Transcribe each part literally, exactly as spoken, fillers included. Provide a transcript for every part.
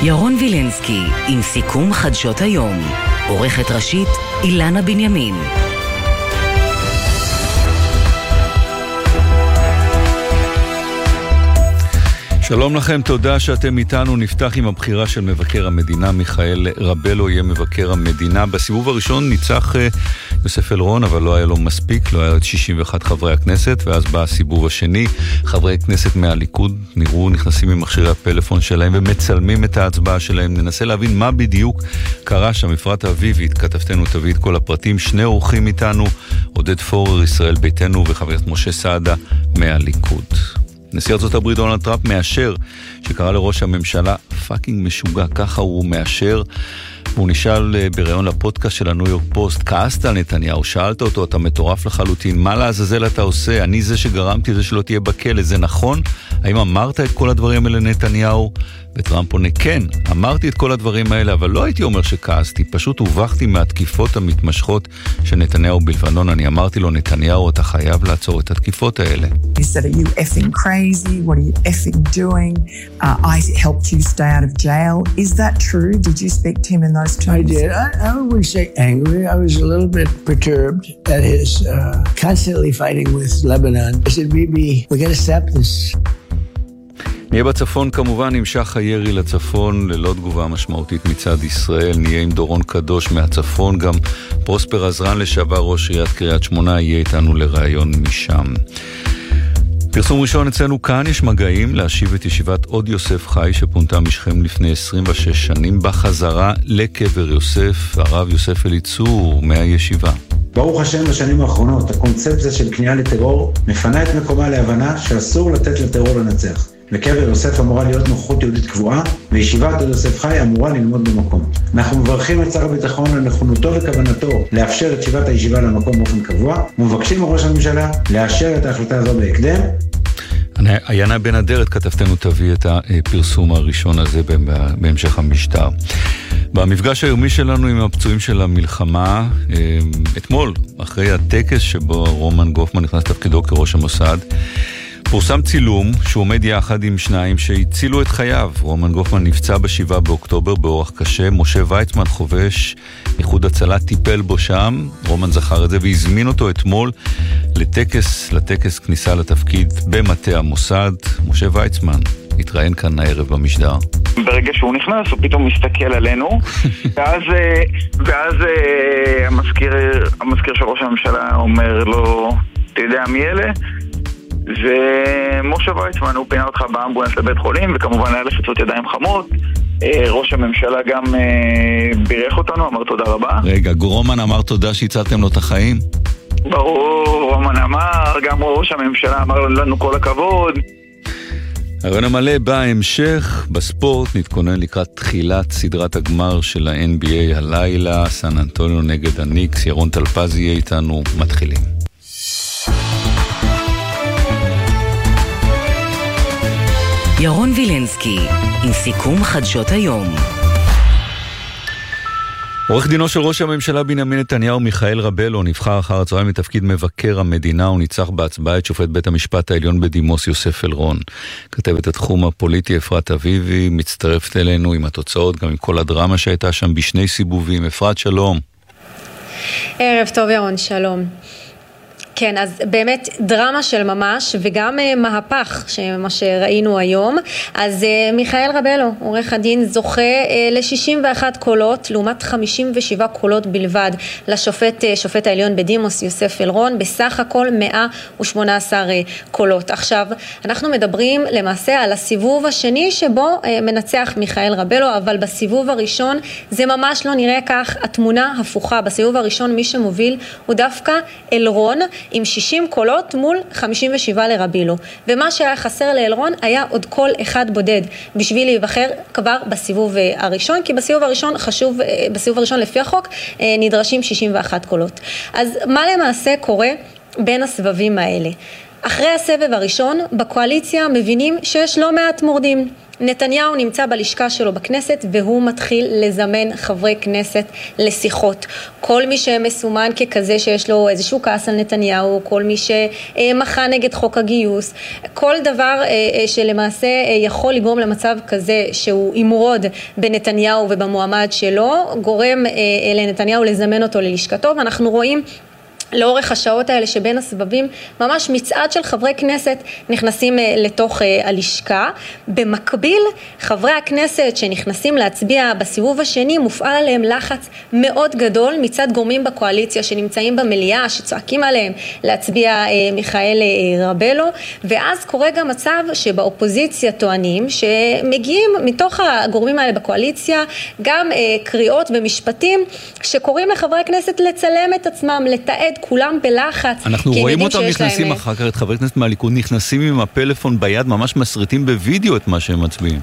ירון וילנסקי עם סיכום חדשות היום. עורכת ראשית אילנה בנימין. שלום לכם, תודה שאתם איתנו. נפתח עם הבחירה של מבקר המדינה. מיכאל רבלו יהיה מבקר המדינה. בסיבוב הראשון ניצח יוסף אלרון, אבל לא היה לו מספיק, לא היה שישים ואחד חברי הכנסת, ואז בא הסיבוב השני. חברי כנסת מהליכוד נראו נכנסים ממכשירי הפלאפון שלהם ומצלמים את ההצבעה שלהם. ננסה להבין מה בדיוק קרה שם. אפרת אביבית, כתבתנו, תביא את כל הפרטים. שני אורחים איתנו, עודד פורר, ישראל ביתנו, וחבר הכנסת משה סעדה מהליכוד. נשיא ארצות הברית דונלד טראמפ מאשר שקרא לראש הממשלה פאקינג משוגע, ככה הוא מאשר. הוא נשאל בראיון לפודקאסט של הניו יורק פוסט, כעסת על נתניהו, שאלת אותו, אתה מטורף לחלוטין, מה לעזאזל אתה עושה? אני זה שגרמתי זה שלא תהיה בכלא, זה נכון? האם אמרת את כל הדברים האלה לנתניהו? וטראמפ עונה, כן, אמרתי את כל הדברים האלה, אבל לא הייתי אומר שכעסתי, פשוט הובכתי מהתקיפות המתמשכות של נתניהו בלבנון. אני אמרתי לו, נתניהו, אתה חייב לעצור את התקיפות האלה. He said, are you effing crazy? What are you effing doing? Uh, I helped you stay out of jail. Is that true? Did you speak to him in those terms? I did. I, I wouldn't say angry. I was a little bit perturbed at his uh, constantly fighting with Lebanon. I said, Bibi, we got to stop this. נהיה בצפון כמובן, נמשך הירי לצפון ללא תגובה משמעותית מצד ישראל. נהיה עם דורון קדוש מהצפון, גם פרוספר עזרן לשעבר ראש עיריית קריית שמונה יהיה איתנו לראיון משם. פרסום ראשון אצלנו, כאן יש מגעים להשיב את ישיבת עוד יוסף חי שפונתה משכם לפני עשרים ושש שנים בחזרה לקבר יוסף. הרב יוסף אליצור מהישיבה. ברוך השם, בשנים האחרונות הקונספציה של כניעה לטרור מפנה את מקומה להבנה שאסור לתת לטרור לנצח. לקבר יוסף אמורה להיות נוכחות יהודית קבועה, וישיבת עוד יוסף חי אמורה ללמוד במקום. אנחנו מברכים את שר הביטחון על נכונותו וכוונתו לאפשר את ישיבת הישיבה למקום באופן קבוע, ומבקשים מראש הממשלה לאשר את ההחלטה הזו בהקדם. עיינה בן אדרת, כתבתנו, תביא את הפרסום הראשון הזה בהמשך המשטר. במפגש היומי שלנו עם הפצועים של המלחמה, אתמול, אחרי הטקס שבו רומן גופמן נכנס תפקידו כראש המוסד, פורסם צילום שהוא עומד יחד עם שניים שהצילו את חייו. רומן גופמן נפצע בשבעה באוקטובר באורח קשה. משה ויצמן, חובש איחוד הצלה, טיפל בו שם. רומן זכר את זה והזמין אותו אתמול לטקס, לטקס כניסה לתפקיד במטה המוסד. משה ויצמן התראיין כאן הערב במשדר. ברגע שהוא נכנס, הוא פתאום מסתכל עלינו, ואז, ואז המזכיר, המזכיר של ראש הממשלה אומר לו, אתה יודע מי אלה? ומשה ויצמן, הוא פינה אותך באמבולנס לבית חולים, וכמובן היה לפצות ידיים חמות. ראש הממשלה גם בירך אותנו, אמר תודה רבה. רגע, רומן אמר תודה שהצלתם לו את החיים? ברור, רומן אמר, גם ראש הממשלה אמר לנו כל הכבוד. הרעיון המלא בהמשך. בספורט נתכונן לקראת תחילת סדרת הגמר של ה-אן בי איי הלילה, סן אנטוניו נגד הניקס. ירון טלפז יהיה איתנו. מתחילים. ירון וילנסקי עם סיכום חדשות היום. עורך דינו של ראש הממשלה בנימין נתניהו מיכאל רבלו נבחר אחר הצהריים לתפקיד מבקר המדינה. הוא ניצח בהצבעה את שופט בית המשפט העליון בדימוס יוסף אלרון. כתבת התחום הפוליטי אפרת אביבי מצטרפת אלינו עם התוצאות, גם עם כל הדרמה שהייתה שם בשני סיבובים. אפרת, שלום. ערב טוב ירון, שלום. כן, אז באמת דרמה של ממש, וגם מהפך שמה שראינו היום. אז מיכאל רבלו, עורך הדין, זוכה ל-שישים ואחד קולות, לעומת חמישים ושבעה קולות בלבד לשופט, שופט העליון בדימוס יוסף אלרון, בסך הכל מאה ושמונה עשר קולות. עכשיו, אנחנו מדברים למעשה על הסיבוב השני שבו מנצח מיכאל רבלו, אבל בסיבוב הראשון זה ממש לא נראה כך. התמונה הפוכה. בסיבוב הראשון מי שמוביל הוא דווקא אלרון, עם שישים קולות מול חמישים ושבעה לרבילו. ומה שהיה חסר לאלרון היה עוד קול אחד בודד בשביל להיבחר כבר בסיבוב הראשון, כי בסיבוב הראשון חשוב, בסיבוב הראשון לפי החוק נדרשים שישים ואחד קולות. אז מה למעשה קורה בין הסבבים האלה? אחרי הסבב הראשון, בקואליציה מבינים שיש לא מעט מורדים. נתניהו נמצא בלשכה שלו בכנסת והוא מתחיל לזמן חברי כנסת לשיחות. כל מי שמסומן ככזה שיש לו איזשהו כעס על נתניהו, כל מי שמחה נגד חוק הגיוס, כל דבר שלמעשה יכול לגרום למצב כזה שהוא ימרוד בנתניהו ובמועמד שלו, גורם לנתניהו לזמן אותו ללשכתו, ואנחנו רואים לאורך השעות האלה שבין הסבבים ממש מצעד של חברי כנסת נכנסים לתוך הלשכה. במקביל, חברי הכנסת שנכנסים להצביע בסיבוב השני מופעל עליהם לחץ מאוד גדול מצד גורמים בקואליציה שנמצאים במליאה, שצועקים עליהם להצביע מיכאל רבלו, ואז קורה גם מצב שבאופוזיציה טוענים שמגיעים מתוך הגורמים האלה בקואליציה גם קריאות ומשפטים שקוראים לחברי הכנסת לצלם את עצמם, לתעד, כולם בלחץ. אנחנו רואים אותם נכנסים אחר כך, את חברי כנסת מהליכוד נכנסים עם הפלאפון ביד, ממש מסריטים בווידאו את מה שהם מצביעים.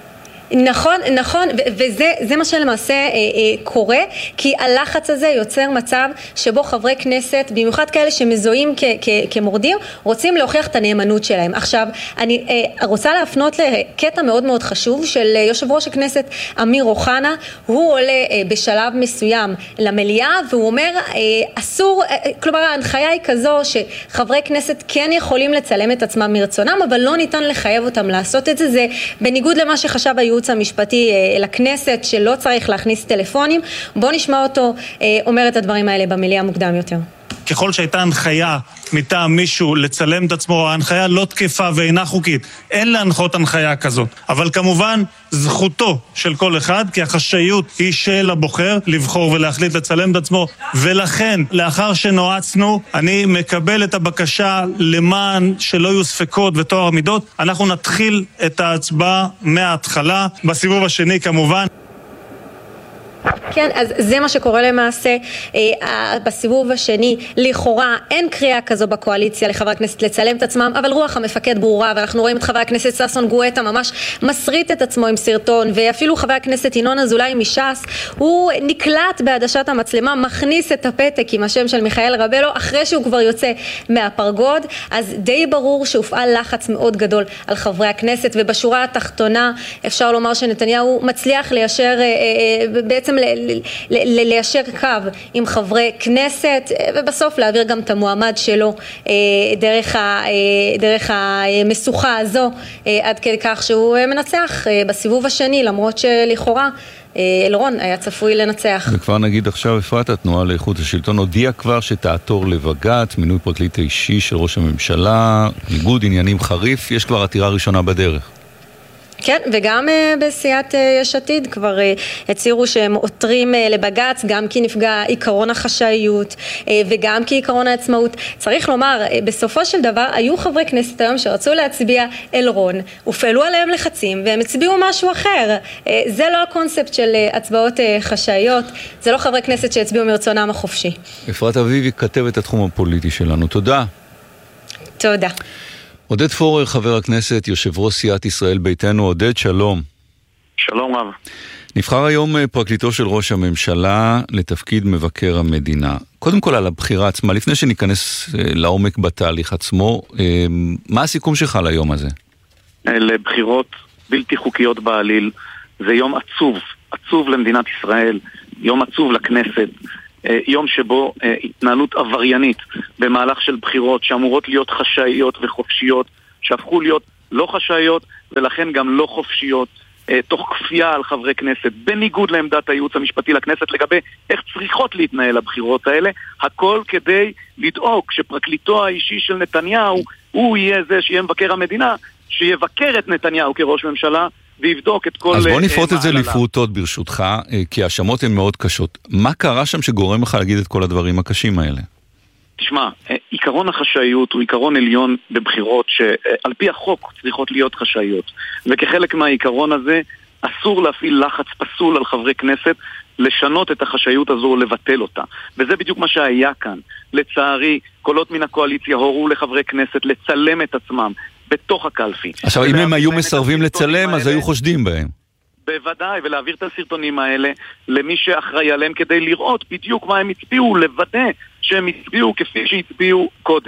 נכון, נכון, וזה זה מה שלמעשה אה, אה, קורה, כי הלחץ הזה יוצר מצב שבו חברי כנסת, במיוחד כאלה שמזוהים כ- כ- כמורדים, רוצים להוכיח את הנאמנות שלהם. עכשיו, אני אה, רוצה להפנות לקטע מאוד מאוד חשוב של יושב ראש הכנסת אמיר אוחנה. הוא עולה אה, בשלב מסוים למליאה והוא אומר, אה, אסור, אה, כלומר ההנחיה היא כזו שחברי כנסת כן יכולים לצלם את עצמם מרצונם, אבל לא ניתן לחייב אותם לעשות את זה. זה בניגוד למה שחשב הייעוץ המשפטי לכנסת שלא צריך להכניס טלפונים. בוא נשמע אותו אומר את הדברים האלה במליאה מוקדם יותר. ככל שהייתה הנחיה מטעם מישהו לצלם את עצמו, ההנחיה לא תקפה ואינה חוקית. אין להנחות הנחיה כזאת. אבל כמובן, זכותו של כל אחד, כי החשאיות היא של הבוחר לבחור ולהחליט לצלם את עצמו. ולכן, לאחר שנועצנו, אני מקבל את הבקשה למען שלא יהיו ספקות וטוהר המידות. אנחנו נתחיל את ההצבעה מההתחלה. בסיבוב השני, כמובן. כן, אז זה מה שקורה למעשה אה, בסיבוב השני. לכאורה אין קריאה כזו בקואליציה לחבר הכנסת לצלם את עצמם, אבל רוח המפקד ברורה, ואנחנו רואים את חבר הכנסת ששון גואטה ממש מסריט את עצמו עם סרטון, ואפילו חבר הכנסת ינון אזולאי מש"ס, הוא נקלט בעדשת המצלמה, מכניס את הפתק עם השם של מיכאל רבלו אחרי שהוא כבר יוצא מהפרגוד. אז די ברור שהופעל לחץ מאוד גדול על חברי הכנסת, ובשורה התחתונה אפשר לומר שנתניהו מצליח ליישר אה, אה, בעצם ליישר קו עם חברי כנסת, ובסוף להעביר גם את המועמד שלו דרך, ה, דרך המשוכה הזו, עד כדי כך שהוא מנצח בסיבוב השני, למרות שלכאורה אלרון היה צפוי לנצח. וכבר נגיד עכשיו, אפרת, התנועה לאיכות השלטון הודיעה כבר שתעתור לבג"ץ, מינוי פרקליט האישי של ראש הממשלה, ניגוד עניינים חריף, יש כבר עתירה ראשונה בדרך. כן, וגם uh, בסיעת uh, יש עתיד כבר uh, הצהירו שהם עותרים uh, לבג"ץ, גם כי נפגע עיקרון החשאיות uh, וגם כי עיקרון העצמאות. צריך לומר, uh, בסופו של דבר היו חברי כנסת היום שרצו להצביע אלרון, הופעלו עליהם לחצים והם הצביעו משהו אחר. Uh, זה לא הקונספט של uh, הצבעות uh, חשאיות, זה לא חברי כנסת שהצביעו מרצונם החופשי. אפרת אביבי, כתבת התחום הפוליטי שלנו. תודה. תודה. עודד פורר, חבר הכנסת, יושב ראש סיעת ישראל ביתנו. עודד, שלום. שלום רב. נבחר היום פרקליטו של ראש הממשלה לתפקיד מבקר המדינה. קודם כל על הבחירה עצמה, לפני שניכנס לעומק בתהליך עצמו, מה הסיכום שלך ליום הזה? אלה בחירות בלתי חוקיות בעליל. זה יום עצוב, עצוב למדינת ישראל, יום עצוב לכנסת. יום שבו התנהלות עבריינית במהלך של בחירות שאמורות להיות חשאיות וחופשיות, שהפכו להיות לא חשאיות ולכן גם לא חופשיות, תוך כפייה על חברי כנסת, בניגוד לעמדת הייעוץ המשפטי לכנסת לגבי איך צריכות להתנהל הבחירות האלה, הכל כדי לדאוג שפרקליטו האישי של נתניהו הוא יהיה זה שיהיה מבקר המדינה, שיבקר את נתניהו כראש ממשלה ויבדוק את כל... אז בוא נפרוט את זה לפרוטות ברשותך, כי השמות הן מאוד קשות. מה קרה שם שגורם לך להגיד את כל הדברים הקשים האלה? תשמע, עיקרון החשאיות הוא עיקרון עליון בבחירות שעל פי החוק צריכות להיות חשאיות, וכחלק מהעיקרון הזה אסור להפעיל לחץ פסול על חברי כנסת לשנות את החשאיות הזו או לבטל אותה, וזה בדיוק מה שהיה כאן. לצערי, קולות מן הקואליציה הורו לחברי כנסת לצלם את עצמם בתוך הקלפי. עכשיו, אם הם היו מסרבים לצלם, אז היו חושדים בהם. בוודאי, ולהעביר את הסרטונים האלה למי שאחראי עליהם כדי לראות בדיוק מה הם הצביעו, לוודא שהם הצביעו כפי שהצביעו קודם.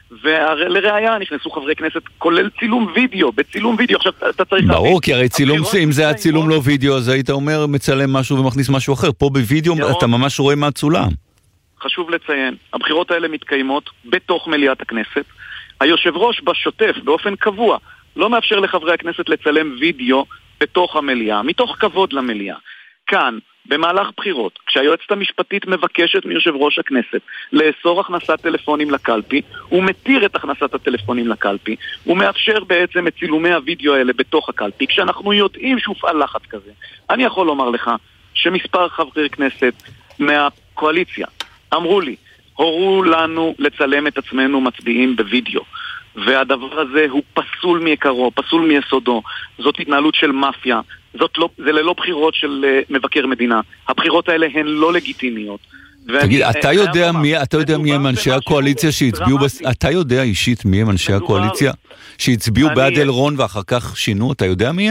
ולראיה נכנסו חברי כנסת, כולל צילום וידאו, בצילום וידאו. עכשיו אתה צריך... ברור, כי הרי צילום, אם זה הצילום לא וידאו, אז היית אומר מצלם משהו ומכניס משהו אחר. פה בווידאו אתה ממש רואה מה צולם. חשוב לציין, הבחירות האלה מתקיימות בתוך מליאת הכנסת. היושב ראש בשוטף, באופן קבוע, לא מאפשר לחברי הכנסת לצלם וידאו בתוך המליאה, מתוך כבוד למליאה. כאן, במהלך בחירות, כשהיועצת המשפטית מבקשת מיושב ראש הכנסת לאסור הכנסת טלפונים לקלפי, הוא מתיר את הכנסת הטלפונים לקלפי, הוא מאפשר בעצם את צילומי הוידאו האלה בתוך הקלפי, כשאנחנו יודעים שהופעל לחץ כזה. אני יכול לומר לך שמספר חברי כנסת מהקואליציה אמרו לי, הורו לנו לצלם את עצמנו מצביעים בווידאו, והדבר הזה הוא פסול מעיקרו, פסול מיסודו. זאת התנהלות של מאפיה, זאת לא, זה ללא בחירות של uh, מבקר מדינה. הבחירות האלה הן לא לגיטימיות. תגיד, אתה יודע מי, אתה יודע מי הם אנשי הקואליציה שהצביעו, אתה יודע אישית מי הם אנשי הקואליציה שהצביעו בעד אלרון ואחר כך שינו, אתה יודע מי הם?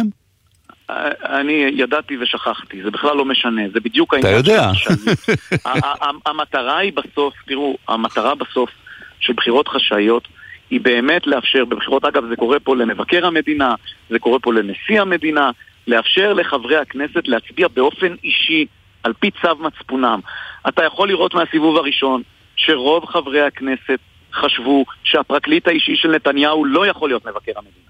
אני ידעתי ושכחתי, זה בכלל לא משנה, זה בדיוק העניין. אתה יודע. המטרה היא בסוף, תראו, המטרה בסוף של בחירות חשאיות היא באמת לאפשר, בבחירות אגב זה קורה פה למבקר המדינה, זה קורה פה לנשיא המדינה, לאפשר לחברי הכנסת להצביע באופן אישי על פי צו מצפונם. אתה יכול לראות מהסיבוב הראשון שרוב חברי הכנסת חשבו שהפרקליט האישי של נתניהו לא יכול להיות מבקר המדינה.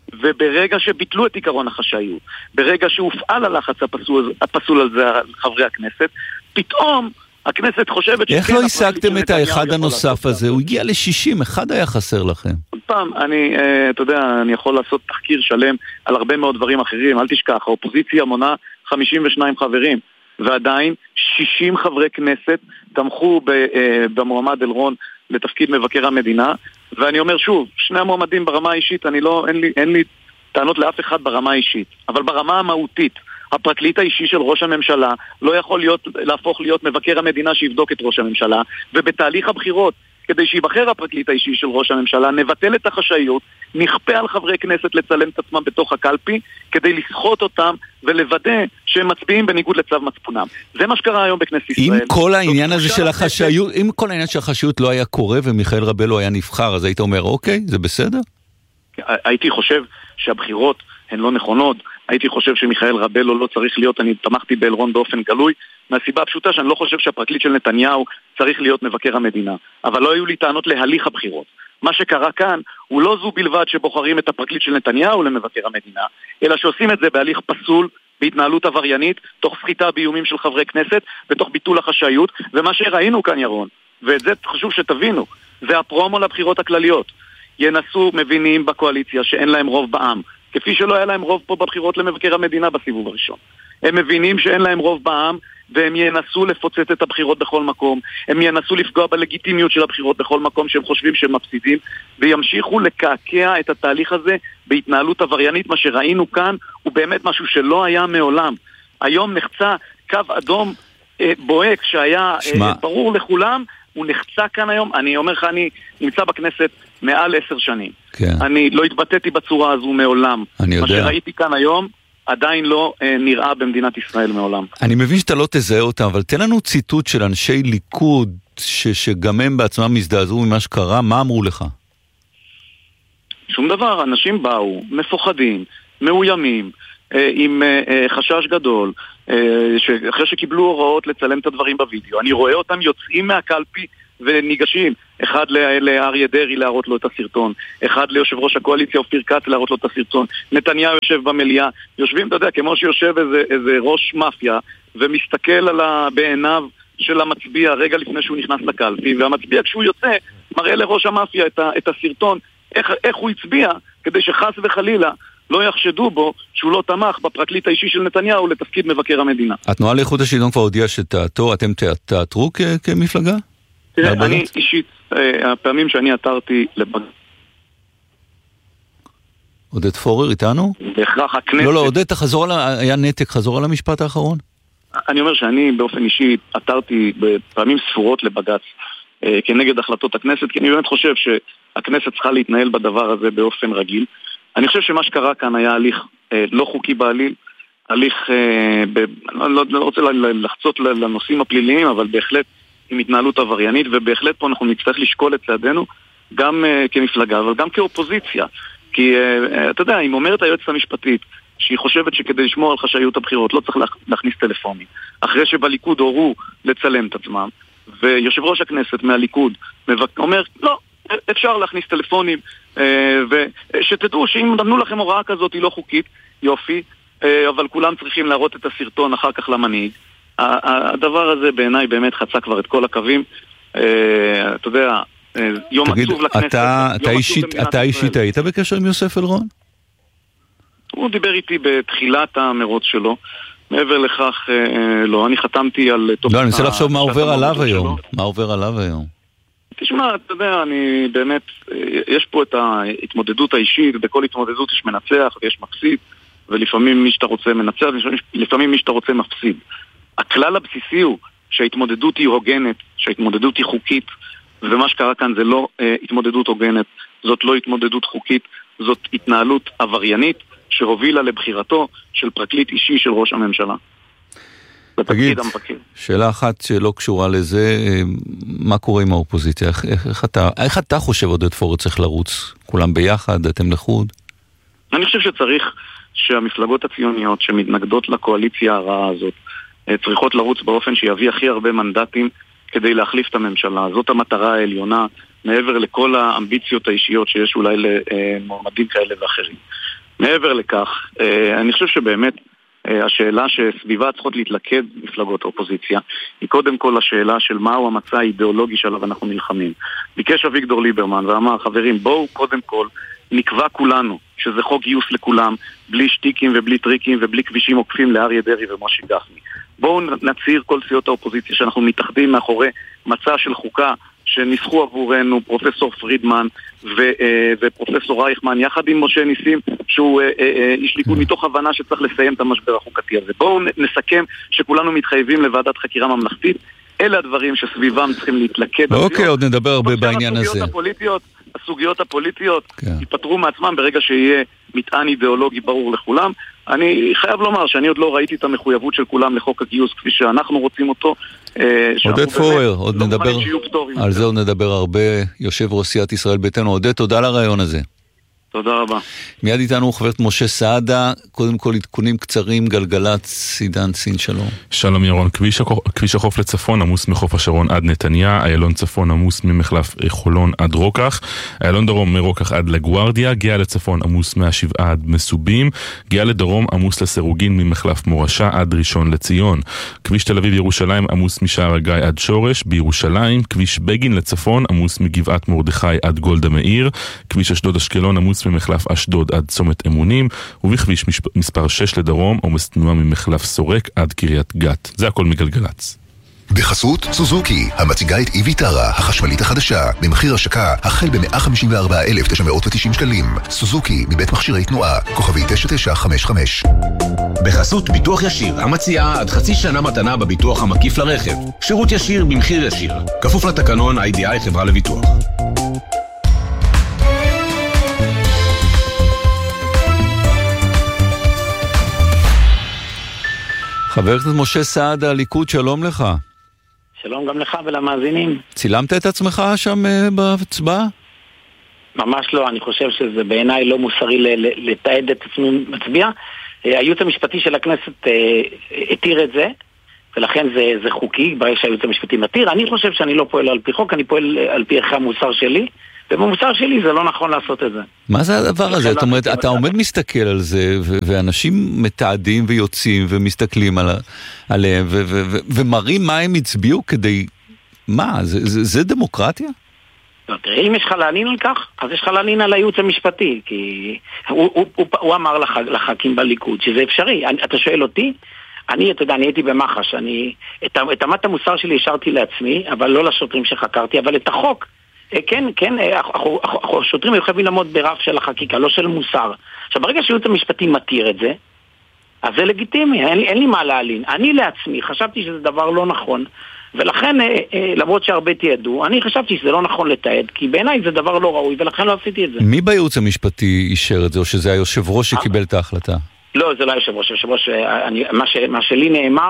וברגע שביטלו את עיקרון החשאיות, ברגע שהופעל הלחץ הפסול, הפסול על זה חברי הכנסת, פתאום הכנסת חושבת... איך לא השגתם את האחד הנוסף הזה? הוא הגיע ל-שישים, אחד היה חסר לכם. פעם, אני, אתה יודע, אני יכול לעשות תחקיר שלם על הרבה מאוד דברים אחרים, אל תשכח, האופוזיציה מונה חמישים ושניים חברים, ועדיין שישים חברי כנסת תמכו במועמד אלרון לתפקיד מבקר המדינה, ואני אומר שוב, שני המועמדים ברמה האישית, אני לא, אין לי, אין לי טענות לאף אחד ברמה האישית, אבל ברמה המהותית, הפרקליט האישי של ראש הממשלה לא יכול להיות, להפוך להיות מבקר המדינה שיבדוק את ראש הממשלה, ובתהליך הבחירות, כדי שיבחר הפרקליט האישי של ראש הממשלה, נבטל את החשאיות, נכפה על חברי כנסת לצלם את עצמם בתוך הקלפי, כדי לסחוט אותם ולוודא שהם מצביעים בניגוד לצו מצפונם. זה מה שקרה היום בכנסת ישראל. אם כל העניין הזה של החשאיות, אם כל העניין של החשאיות לא היה קורה ומיכאל רבלו היה נבחר, אז היית אומר, אוקיי, זה בסדר? הייתי חושב שהבחירות הן לא נכונות, הייתי חושב שמיכאל רבלו לא צריך להיות, אני תמכתי באלרון באופן גלוי, מהסיבה הפשוטה שאני לא חושב שהפרקליט של נתניהו צריך להיות מבקר המדינה. אבל לא היו לי טענות להליך הבחירות. מה שקרה כאן הוא לא זו בלבד שבוחרים את הפרקליט של נתניהו למבקר המדינה, אלא שעושים את זה בהליך פסול, בהתנהלות עבריינית, תוך סחיטה באיומים של חברי כנסת, ותוך ביטול החשאיות, ומה שראינו כאן ירון, ואת זה חשוב שתבינו, זה הפרומו לבחירות הכלליות. ינסו מבינים בקואליציה שאין להם רוב בעם, כפי שלא היה להם רוב פה בבחירות למבקר המדינה בסיבוב הראשון. הם מבינים שאין להם רוב בעם, והם ינסו לפוצץ את הבחירות בכל מקום, הם ינסו לפגוע בלגיטימיות של הבחירות בכל מקום שהם חושבים שהם מפסידים, וימשיכו לקעקע את התהליך הזה בהתנהלות עבריינית. מה שראינו כאן הוא באמת משהו שלא היה מעולם. היום נחצה קו אדום אה, בוהק שהיה אה, ברור לכולם, הוא נחצה כאן היום. אני אומר לך, אני נמצא בכנסת מעל עשר שנים. כן. אני לא התבטאתי בצורה הזו מעולם. אני יודע. מה שראיתי כאן היום עדיין לא אה, נראה במדינת ישראל מעולם. אני מבין שאתה לא תזהה אותם, אבל תן לנו ציטוט של אנשי ליכוד ש- שגם הם בעצמם מזדעזעו ממה שקרה, מה אמרו לך? שום דבר, אנשים באו, מפוחדים, מאוימים, אה, עם אה, אה, חשש גדול, אה, אחרי שקיבלו הוראות לצלם את הדברים בווידאו. אני רואה אותם יוצאים מהקלפי וניגשים, אחד לאריה דרעי להראות לו את הסרטון, אחד ליושב ראש הקואליציה אופיר כץ להראות לו את הסרטון, נתניהו יושב במליאה, יושבים, אתה יודע, כמו שיושב איזה, איזה ראש מאפיה ומסתכל על ה... בעיניו של המצביע רגע לפני שהוא נכנס לקלפי, והמצביע כשהוא יוצא מראה לראש המאפיה את, ה... את הסרטון, איך, איך הוא הצביע, כדי שחס וחלילה לא יחשדו בו שהוא לא תמך בפרקליט האישי של נתניהו לתפקיד מבקר המדינה. התנועה לאיכות השלטון כבר הודיעה שתעתור, אתם תעתרו כ... כמפלגה? תראה, אני אישית, הפעמים שאני עתרתי לבג"ץ. עודד פורר איתנו? בהכרח הכנסת... לא, לא, עודד, תחזור על... היה נתק, חזור על המשפט האחרון. אני אומר שאני באופן אישי עתרתי בפעמים ספורות לבג"ץ כנגד החלטות הכנסת, כי אני באמת חושב שהכנסת צריכה להתנהל בדבר הזה באופן רגיל. אני חושב שמה שקרה כאן היה הליך לא חוקי בעליל, הליך, לא רוצה לחצות לנושאים הפליליים, אבל בהחלט עם התנהלות עבריינית, ובהחלט פה אנחנו נצטרך לשקול את צעדינו. גם uh, כמפלגה, אבל גם כאופוזיציה. כי, uh, אתה יודע, אם אומרת היועצת המשפטית, שהיא חושבת שכדי לשמור על חשאיות הבחירות לא צריך להכניס טלפונים, אחרי שבליכוד הורו לצלם את עצמם, ויושב ראש הכנסת מהליכוד אומר, לא, אפשר להכניס טלפונים, ושתדעו שאם נתנו לכם הוראה כזאת היא לא חוקית, יופי, אבל כולם צריכים להראות את הסרטון אחר כך למנהיג. הדבר הזה בעיניי באמת חצה כבר את כל הקווים. אתה יודע, יום עצוב לכנסת. אתה אישית היית בקשר עם יוסף אלרון? הוא דיבר איתי בתחילת המרוץ שלו. מעבר לכך, לא, אני חתמתי על... לא, אני רוצה לחשוב מה עובר עליו היום. מה עובר עליו היום? תשמע, אתה יודע, אני באמת, יש פה את ההתמודדות האישית, בכל התמודדות יש מנצח ויש מפסיד, ולפעמים מי שאתה רוצה מנצח, לפעמים מי שאתה רוצה מפסיד. הכלל הבסיסי הוא שההתמודדות היא הוגנת, שההתמודדות היא חוקית, ומה שקרה כאן זה לא התמודדות הוגנת, זאת לא התמודדות חוקית, זאת התנהלות עבריינית, שהובילה לבחירתו של פרקליט אישי של ראש הממשלה. תגיד, שאלה אחת שלא קשורה לזה, מה קורה עם האופוזיציה? איך, איך, אתה, איך אתה חושב עודד פורר צריך לרוץ? כולם ביחד, אתם לחוד? אני חושב שצריך שהמפלגות הציוניות שמתנגדות לקואליציה הרעה הזאת, צריכות לרוץ באופן שיביא הכי הרבה מנדטים כדי להחליף את הממשלה. זאת המטרה העליונה, מעבר לכל האמביציות האישיות שיש אולי למועמדים כאלה ואחרים. מעבר לכך, אני חושב שבאמת השאלה שסביבה צריכות להתלכד מפלגות האופוזיציה היא קודם כל השאלה של מהו המצע האידיאולוגי שעליו אנחנו נלחמים. ביקש אביגדור ליברמן ואמר, חברים, בואו קודם כל נקבע כולנו שזה חוק גיוס לכולם, בלי שטיקים ובלי טריקים ובלי כבישים עוקפים לאריה דרעי ומשה גפני. בואו נצהיר כל סיעות האופוזיציה שאנחנו מתאחדים מאחורי מצע של חוקה שניסחו עבורנו פרופסור פרידמן ו- ופרופסור רייכמן יחד עם משה ניסים שהוא איש ליכוד מתוך הבנה שצריך לסיים את המשבר החוקתי הזה. בואו נסכם שכולנו מתחייבים לוועדת חקירה ממלכתית. אלה הדברים שסביבם צריכים להתלכד. אוקיי, עוד נדבר הרבה בעניין הזה. הסוגיות הפוליטיות ייפטרו מעצמם ברגע שיהיה מטען אידיאולוגי ברור לכולם. אני חייב לומר שאני עוד לא ראיתי את המחויבות של כולם לחוק הגיוס כפי שאנחנו רוצים אותו. עודד פורר, עוד נדבר על זה, עוד נדבר הרבה. יושב ראש סיעת ישראל ביתנו. עודד, תודה על הרעיון הזה. תודה רבה. מיד איתנו חברת משה סעדה, קודם כל עדכונים קצרים, גלגלצ, עידן סין, שלום. שלום ירון, כביש, כביש החוף לצפון עמוס מחוף השרון עד נתניה, איילון צפון עמוס ממחלף חולון עד רוקח, איילון דרום מרוקח עד לגוארדיה, גאה לצפון עמוס מהשבעה עד מסובים, גאה לדרום עמוס לסירוגין ממחלף מורשה עד ראשון לציון, כביש תל אביב ירושלים עמוס משער הגיא עד שורש, בירושלים, כביש בגין לצפון עמוס מגבעת מרדכי עד גולדה מאיר, כביש אשדוד אשקלון עמוס ממחלף אשדוד עד צומת אמונים, ובכביש מספר שש לדרום עומס תנועה ממחלף סורק עד קריית גת. זה הכל מגלגלץ. בחסות סוזוקי, המציגה את איביטרה, החשמלית החדשה, במחיר השקה החל ב-מאה חמישים וארבעה אלף תשע מאות ותשעים שקלים. סוזוקי, מבית מכשירי תנועה, כוכבי תשע תשע חמש חמש. בחסות ביטוח ישיר, המציעה עד חצי שנה מתנה בביטוח המקיף לרכב. שירות ישיר במחיר ישיר. כפוף לתקנון איי די איי חברה לביטוח. חבר הכנסת משה סעדה, הליכוד, שלום לך. שלום גם לך ולמאזינים. צילמת את עצמך שם בהצבעה? ממש לא, אני חושב שזה בעיניי לא מוסרי לתעד את עצמי מצביע. הייעוץ המשפטי של הכנסת התיר את זה, ולכן זה, זה חוקי, ברגע שהייעוץ המשפטי מתיר. אני חושב שאני לא פועל על פי חוק, אני פועל על פי ערכי המוסר שלי, ובמוסר שלי זה לא נכון לעשות את זה. מה זה הדבר הזה? זאת אומרת, אתה עומד מסתכל על זה, ואנשים מתעדים ויוצאים ומסתכלים עליהם, ומראים מה הם הצביעו כדי... מה? זה דמוקרטיה? לא, תראה, אם יש לך להלין על כך, אז יש לך להלין על הייעוץ המשפטי, כי הוא אמר לח"כים בליכוד שזה אפשרי. אתה שואל אותי? אני, אתה יודע, אני הייתי במח"ש, אני... את אמת המוסר שלי השארתי לעצמי, אבל לא לשוטרים שחקרתי, אבל את החוק... כן, כן, השוטרים היו חייבים לעמוד ברף של החקיקה, לא של מוסר. עכשיו, ברגע שהייעוץ המשפטי מתיר את זה, אז זה לגיטימי, אין לי, אין לי מה להלין. אני לעצמי חשבתי שזה דבר לא נכון, ולכן, למרות שהרבה תיעדו, אני חשבתי שזה לא נכון לתעד, כי בעיניי זה דבר לא ראוי, ולכן לא עשיתי את זה. מי בייעוץ המשפטי אישר את זה, או שזה היושב ראש שקיבל את ההחלטה? לא, זה לא היושב ראש. היושב ראש, מה, ש, מה שלי נאמר,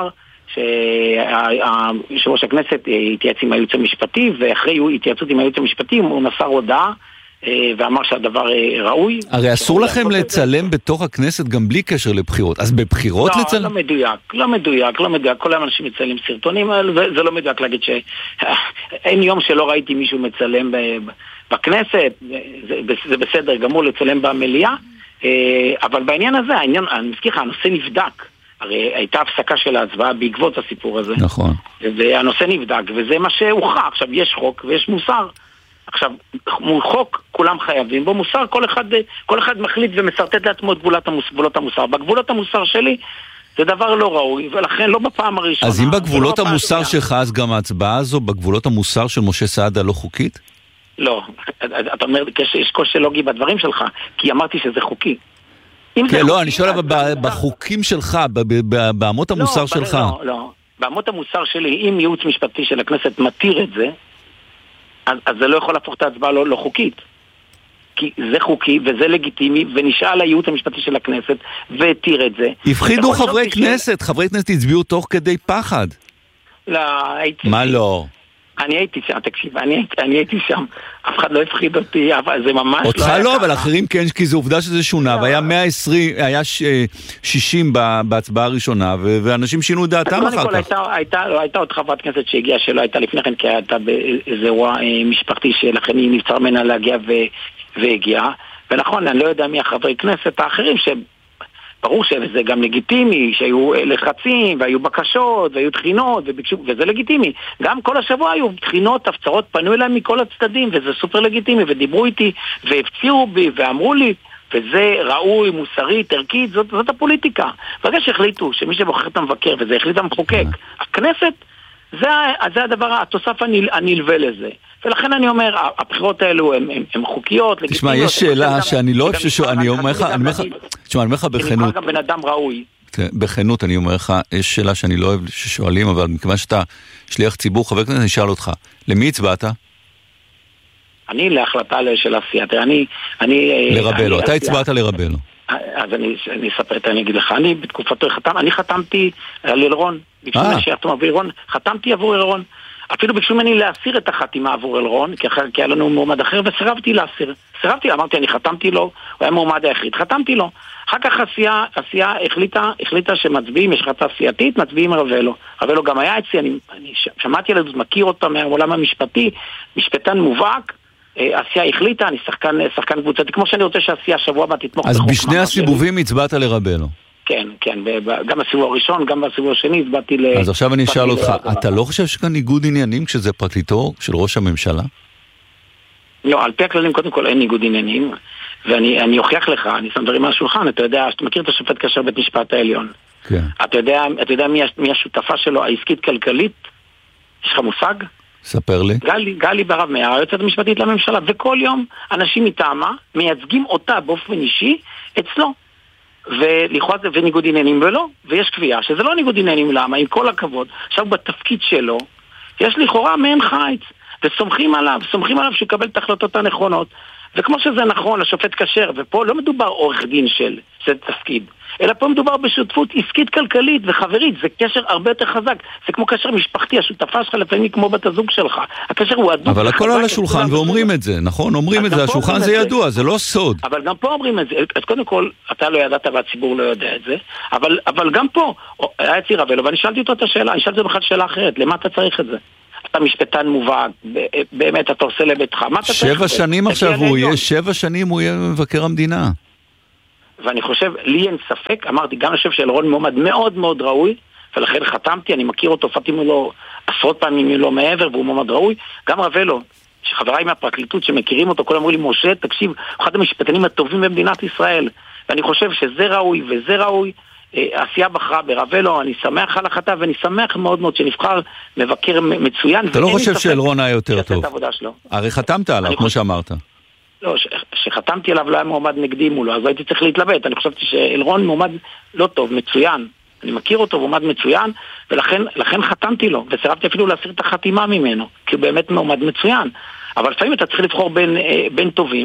שיושב ראש הכנסת התייעץ עם הייעוץ המשפטי, ואחרי התייעצות עם הייעוץ המשפטי הוא מסר הודעה ואמר שהדבר ראוי. הרי אסור לכם לצלם בתוך הכנסת גם בלי קשר לבחירות, אז בבחירות לצלם? לא, לא מדויק, לא מדויק, לא מדויק, כל האנשים מצלמים סרטונים, זה לא מדויק להגיד שאין יום שלא ראיתי מישהו מצלם בכנסת, זה בסדר גמור לצלם במליאה, אבל בעניין הזה, אני מזכיר לך, הנושא נבדק. הרי הייתה הפסקה של ההצבעה בעקבות הסיפור הזה. נכון. והנושא נבדק, וזה מה שהוכרע. עכשיו, יש חוק ויש מוסר. עכשיו, מול חוק כולם חייבים, בו מוסר כל אחד, כל אחד מחליט ומסרטט לעצמו את גבולות המוסר, גבולות המוסר. בגבולות המוסר שלי זה דבר לא ראוי, ולכן לא בפעם הראשונה. אז אם בגבולות לא המוסר שלך, אז גם ההצבעה הזו, בגבולות המוסר של משה סעדה לא חוקית? לא. אתה אומר, יש קושי לוגי בדברים שלך, כי אמרתי שזה חוקי. כן, לא, אני שואל בחוקים שלך, באמות המוסר שלך. לא, לא. באמות המוסר שלי, אם ייעוץ משפטי של הכנסת מתיר את זה, אז זה לא יכול להפוך את ההצבעה לא חוקית. כי זה חוקי וזה לגיטימי, ונשאל הייעוץ המשפטי של הכנסת והתיר את זה. הפחידו חברי כנסת, חברי כנסת הצביעו תוך כדי פחד. לא, הייתי... מה לא? אני הייתי שם, תקשיב, אני, אני הייתי שם, אף אחד לא הפחיד אותי, אבל זה ממש אותך לא... אותך לא, אבל אחרים כן, כי זו עובדה שזה שונה, לא. והיה מאה ועשרים, היה שישים בהצבעה הראשונה, ואנשים שינו דעתם אחר כך. הייתה, הייתה, לא, הייתה עוד חברת כנסת שהגיעה, שלא הייתה לפני כן, כי הייתה באיזה אירוע משפחתי, שלכן היא נבצר ממנה להגיע והגיעה, ונכון, אני לא יודע מי החברי כנסת האחרים שהם, ברור שזה גם לגיטימי, שהיו לחצים, והיו בקשות, והיו תחינות, וביקשו, וזה לגיטימי. גם כל השבוע היו תחינות, הפצרות, פנו אליי מכל הצדדים, וזה סופר לגיטימי, ודיברו איתי, והפצירו בי, ואמרו לי, וזה ראוי, מוסרית, ערכית, זאת, זאת הפוליטיקה. ברגע שהחליטו שמי שבוחר את המבקר, וזה החליט המחוקק, הכנסת, זה, זה הדבר, התוסף הנלווה לזה. ולכן אני אומר, הבחירות האלו הן חוקיות, לגיטימיות. תשמע, יש שאלה שאני לא אוהב ששואל, אני אומר לך, אני אומר לך בכנות. נבחר גם בן אדם ראוי. בכנות, אני אומר לך, יש שאלה שאני לא אוהב ששואלים, אבל מכיוון שאתה שליח ציבור, חבר כנסת, אני אשאל אותך, למי הצבעת? אני להחלטה של עשייה, אני... לרבלו, אתה הצבעת לרבלו. אז אני אספר, אני אגיד לך, אני בתקופתו חתם, אני חתמתי על אלרון, ביקשו ממני שיחתום עבור אלרון, חתמתי עבור אלרון, אפילו ביקשו ממני להסיר את החתימה עבור אלרון, כי אחר כי היה לנו מועמד אחר, וסירבתי להסיר. סירבתי, אמרתי, אני חתמתי לו, הוא היה מועמד היחיד, חתמתי לו. אחר כך הסיעה, הסיעה החליטה, החליטה שמצביעים, יש חצה סיעתית, מצביעים רבלו. רבלו גם היה אצלי, אני, אני שמעתי עליו, מכיר אותה מהעולם המשפטי, משפטן מובהק, הסיעה החליטה, אני שחקן, שחקן קבוצתי, כמו שאני רוצה שהסיעה שבוע בה תתמוך. אז בשני הסיבובים הצבעת לרבלו. כן, כן, גם בסיבוב הראשון, גם בסיבוב השני, הצבעתי ל... אז עכשיו אני אשאל אותך, אתה לא חושב שכאן ניגוד עניינים כשזה פרקליטו של ראש הממשלה? לא, על פי הכללים קודם כל אין ניגוד עניינים, ואני אוכיח לך, אני שם דברים על השולחן, אתה יודע, אתה מכיר את השופט כאשר בית משפט העליון. כן. אתה יודע, אתה יודע מי השותפה שלו, העסקית כלכלית? יש לך מושג? ספר לי. גלי, גלי ברב מאיר, היועצת המשפטית לממשלה, וכל יום אנשים מטעמה מייצגים אותה באופן אישי אצלו. ולכאורה זה וניגוד עניינים ולא, ויש קביעה שזה לא ניגוד עניינים, למה? עם כל הכבוד, עכשיו בתפקיד שלו, יש לכאורה מעין חיץ, וסומכים עליו, סומכים עליו שיקבל את ההחלטות הנכונות, וכמו שזה נכון, השופט כשר, ופה לא מדובר עורך דין של, זה תפקיד, אלא פה מדובר בשותפות עסקית כלכלית וחברית, זה קשר הרבה יותר חזק, זה כמו קשר משפחתי, השותפה שלך לפעמים כמו בת הזוג שלך, הקשר הוא הדוק. אבל הכל על השולחן ואומרים את זה, נכון? אומרים את זה, השולחן זה ידוע, זה לא סוד. אבל גם פה אומרים את זה, אז קודם כל, אתה לא ידעת והציבור לא יודע את זה, אבל, אבל גם פה, היה אצלי רבלו, ואני שאלתי אותו את השאלה, אני שאלתי אותו בכלל שאלה אחרת, למה אתה צריך את זה? אתה משפטן מובהק, באמת אתה עושה לביתך, מה אתה צריך? שבע שנים עכשיו הוא יהיה, שבע שנים הוא יהיה מבקר המדינה. ואני חושב, לי אין ספק, אמרתי, גם אני חושב שאלרון מועמד מאוד מאוד ראוי, ולכן חתמתי, אני מכיר אותו, פתימו לו עשרות פעמים לא מעבר, והוא מועמד ראוי, גם רבלו, שחבריי מהפרקליטות שמכירים אותו, כל אמרו לי, משה, תקשיב, אחד המשפטנים הטובים במדינת ישראל, ואני חושב שזה ראוי וזה ראוי, העשייה בחרה ברבלו, אני שמח על החלטה, ואני שמח מאוד מאוד שנבחר מבקר מצוין. אתה לא חושב שאלרון היה יותר טוב? הרי חתמת עליו, כמו שאמרת. לא, שחתמתי עליו לא היה מועמד נגדי מולו, אז הייתי צריך להתלבט. אני חשבתי שאלרון מועמד לא טוב, מצוין. אני מכיר אותו, מועמד מצוין, ולכן לכן חתמתי לו, וסירבתי אפילו להסיר את החתימה ממנו, כי הוא באמת מועמד מצוין. אבל לפעמים אתה צריך לבחור בין, בין טובים,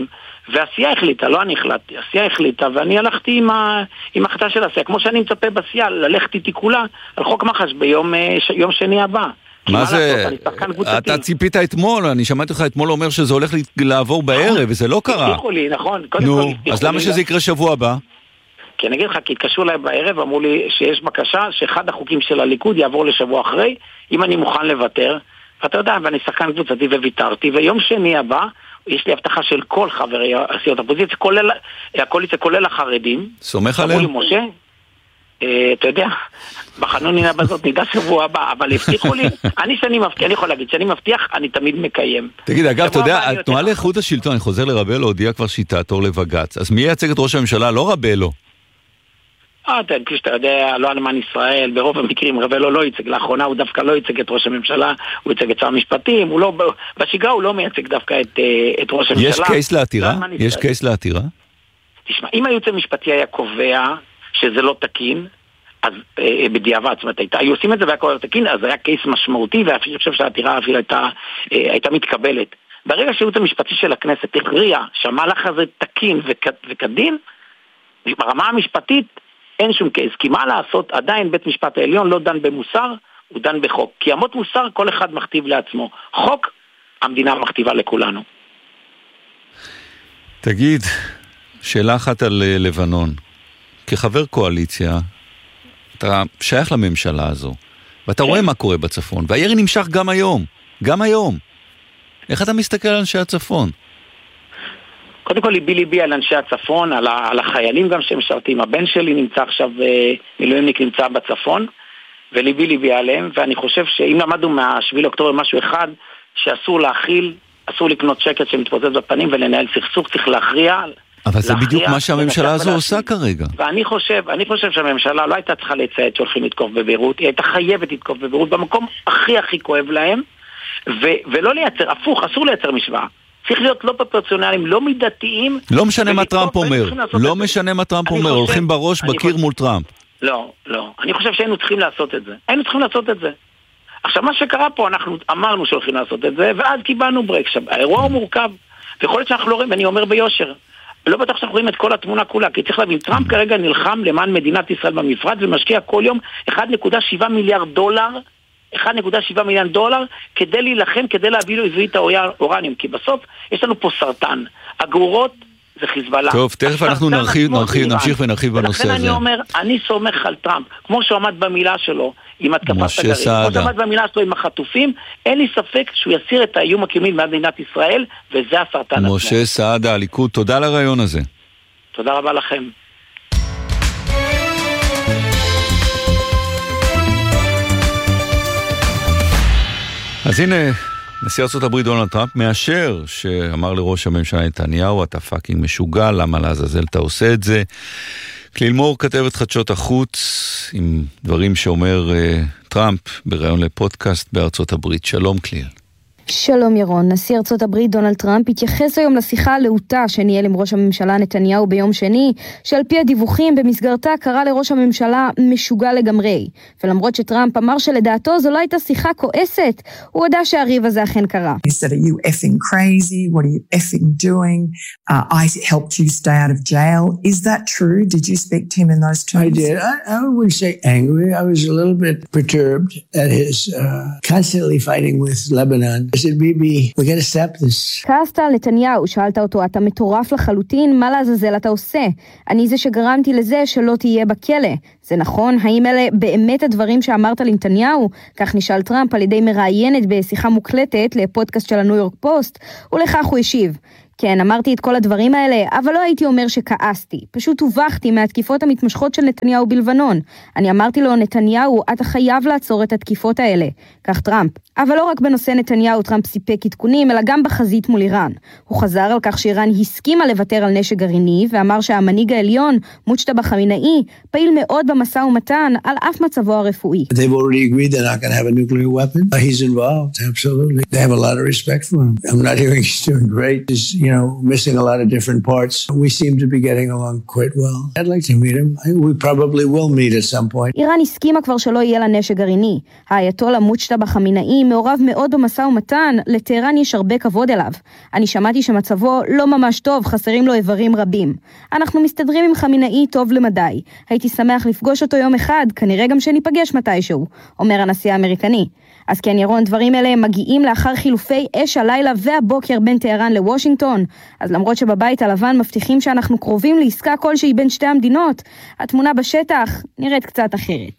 והסיעה החליטה, לא אני החלטתי, הסיעה החליטה, ואני הלכתי עם, ה... עם החלטה של הסיעה, כמו שאני מצפה בסיעה, ללכת איתי כולה על חוק מח"ש ביום ש... יום שני הבא. מה זה? אתה ציפית אתמול, אני שמעתי לך אתמול אומר שזה הולך לעבור בערב, וזה לא קרה. הבטיחו לי, נכון. נו, אז למה שזה יקרה שבוע הבא? כי אני אגיד לך, כי התקשרו אליי בערב, אמרו לי שיש בקשה שאחד החוקים של הליכוד יעבור לשבוע אחרי, אם אני מוכן לוותר, ואתה יודע, ואני שחקן קבוצתי וויתרתי, ויום שני הבא, יש לי הבטחה של כל חברי הסיעות הפוזיציה, כולל, הקואליציה כולל החרדים. סומך עליהם? אמרו לי, משה, אתה יודע, בחנונינה בזאת נידע שבוע הבא, אבל הבטיחו לי, אני שאני מבטיח, אני יכול להגיד, שאני מבטיח, אני תמיד מקיים. תגיד, אגב, אתה יודע, התנועה לאיכות השלטון, אני חוזר לרבלו, הודיע כבר שיטת אור לבג"ץ, אז מי ייצג את ראש הממשלה? לא רבלו. אה, כפי שאתה יודע, לא אלמן ישראל, ברוב המקרים רבלו לא ייצג, לאחרונה הוא דווקא לא ייצג את ראש הממשלה, הוא ייצג את שר המשפטים, הוא לא, בשגרה הוא לא מייצג דווקא את, את ראש הממשלה. יש קייס לעתירה? יש קייס לעתירה? תשמע, אם הייעוץ המשפטי היה קובע שזה לא תקין, אז אה, בדיעבד, זאת אומרת, היו עושים את זה והיה קובע תקין, אז היה קייס משמעותי, ואני חושב שהעתירה אפילו הייתה, אה, הייתה מתקבלת. ברגע שהייעוץ המשפטי של הכנסת הכריע שהמהלך הזה תקין וכ, וכדין, ברמה המשפטית אין שום קייס, כי מה לעשות, עדיין בית משפט העליון לא דן במוסר, הוא דן בחוק. כי אמות מוסר כל אחד מכתיב לעצמו. חוק, המדינה מכתיבה לכולנו. תגיד, שאלה אחת על לבנון. כחבר קואליציה, אתה שייך לממשלה הזו, ואתה רואה מה קורה בצפון, והירי נמשך גם היום, גם היום. איך אתה מסתכל על אנשי הצפון? קודם כל ליבי ליבי על אנשי הצפון, על, ה- על החיילים גם שמשרתים. הבן שלי נמצא עכשיו, מילואימניק נמצא בצפון, וליבי ליבי עליהם, ואני חושב שאם למדנו מהשביעי לאוקטובר משהו אחד, שאסור להכיל, אסור לקנות שקט שמתפוצץ בפנים ולנהל סכסוך, צריך להכריע. אבל זה בדיוק מה שהממשלה הזו עושה כרגע. ואני חושב, אני חושב שהממשלה לא הייתה צריכה לציית שהולכים לתקוף בביירות, היא הייתה חייבת לתקוף בביירות במקום הכי הכי כואב להם, ו- ולא לייצר, הפוך, אסור לייצר משוואה. צריך להיות לא פרופורציונליים, לא מידתיים. לא משנה מה טראמפ אומר, לא משנה מה טראמפ אומר, הולכים בראש בקיר מול טראמפ. לא, לא. אני חושב שהיינו צריכים לעשות את זה. היינו צריכים לעשות את זה. עכשיו, מה שקרה פה, אנחנו אמרנו שהולכים לעשות את זה, ואז קיבלנו ברק. עכשיו, האירוע הוא מורכב, ויכול להיות שאנחנו לא רואים, ואני אומר ביושר, לא בטח שאנחנו רואים את כל התמונה כולה, כי צריך להבין, טראמפ כרגע נלחם למען מדינת ישראל במפרץ, ומשקיע כל יום אחד נקודה שבע מיליארד דולר, אחד נקודה שבע מיליון דולר, כדי להילחם, כדי להביא לו את האורניום, כי בסוף יש לנו פה סרטן. הגרורות זה חיזבאללה. טוב, תכף אנחנו נרחיב, נרחיב, נמשיך ונרחיב בנושא הזה. ולכן אני אומר, אני סומך על טראמפ, כמו שהוא עמד במילה שלו, עם התקפת הגרעין, כמו שהוא עמד במילה שלו עם החטופים, אין לי ספק שהוא יסיר את האיום הקיומי במדינת ישראל, וזה הסרטן עצמו. משה סעדה, הליכוד, תודה לרעיון הזה. תודה רבה לכם. אז הנה, נשיא ארצות הברית דונלד טראמפ מאשר שאמר לראש הממשלה נתניהו, אתה פאקינג משוגע, למה לעזאזל אתה עושה את זה? כליל מור כתבת חדשות החוץ עם דברים שאומר uh, טראמפ בראיון לפודקאסט בארצות הברית. שלום כליל. שלום ירון, נשיא ארצות הברית דונלד טראמפ התייחס היום לשיחה הלהוטה שניהל עם ראש הממשלה נתניהו ביום שני, שעל פי הדיווחים במסגרתה קרא לראש הממשלה משוגע לגמרי. ולמרות שטראמפ אמר שלדעתו זו לא הייתה שיחה כועסת, הוא הודע שהריב הזה אכן קרה. He said, are you effing crazy? What are you effing doing? Uh, I helped you stay out of jail. Is that true? Did you speak to him in those terms? I did. I, I wouldn't say angry. I was a little bit perturbed at his uh, constantly fighting with Lebanon. I said, ביבי, we gotta stop this. כעסת על נתניהו, שאלת אותו, אתה מטורף לחלוטין, מה לעזאזל אתה עושה? אני זה שגרמתי לזה שלא תהיה בכלא. זה נכון? האם אלה באמת הדברים שאמרת לנתניהו? כך נשאל טראמפ על ידי מראיינת בשיחה מוקלטת לפודקאסט של הניו יורק פוסט, ולכך הוא השיב. כן, אמרתי את כל הדברים האלה, אבל לא הייתי אומר שכעסתי. פשוט הובכתי מהתקיפות המתמשכות של נתניהו בלבנון. אני אמרתי לו, נתניהו, אתה חייב לעצור את התקיפות האלה. כך טראמפ. אבל לא רק בנושא נתניהו טראמפ סיפק עדכונים, אלא גם בחזית מול איראן. הוא חזר על כך שאיראן הסכימה לוותר על נשק גרעיני, ואמר שהמנהיג העליון, מוג'תבא חמינאי, פעיל מאוד במשא ומתן על אף מצבו הרפואי. They've already agreed they're not going to have a nuclear weapon. He's involved, absolutely. They have a lot of respect for him. I'm not hearing he's doing great. He's, you know, missing a lot of different parts. We seem to be getting along quite well. I'd like to meet him. We probably will meet at some point. איראן הסכימה כבר שלא יהיה לה נשק גרעיני. האייתולה מוג'תבא חמינאי מעורב מאוד במשא ומתן, לטהרן יש הרבה כבוד אליו. אני שמעתי שמצבו לא ממש טוב, חסרים לו איברים רבים. אנחנו מסתדרים עם חמינאי טוב למדי. הייתי שמח לפגוש אותו יום אחד, כנראה גם שניפגש מתישהו, אומר הנשיא האמריקני. אז כן ירון, דברים אלה מגיעים לאחר חילופי אש הלילה והבוקר בין טהרן לוושינגטון. אז למרות שבבית הלבן מבטיחים שאנחנו קרובים לעסקה כלשהי בין שתי המדינות, התמונה בשטח נראית קצת אחרת.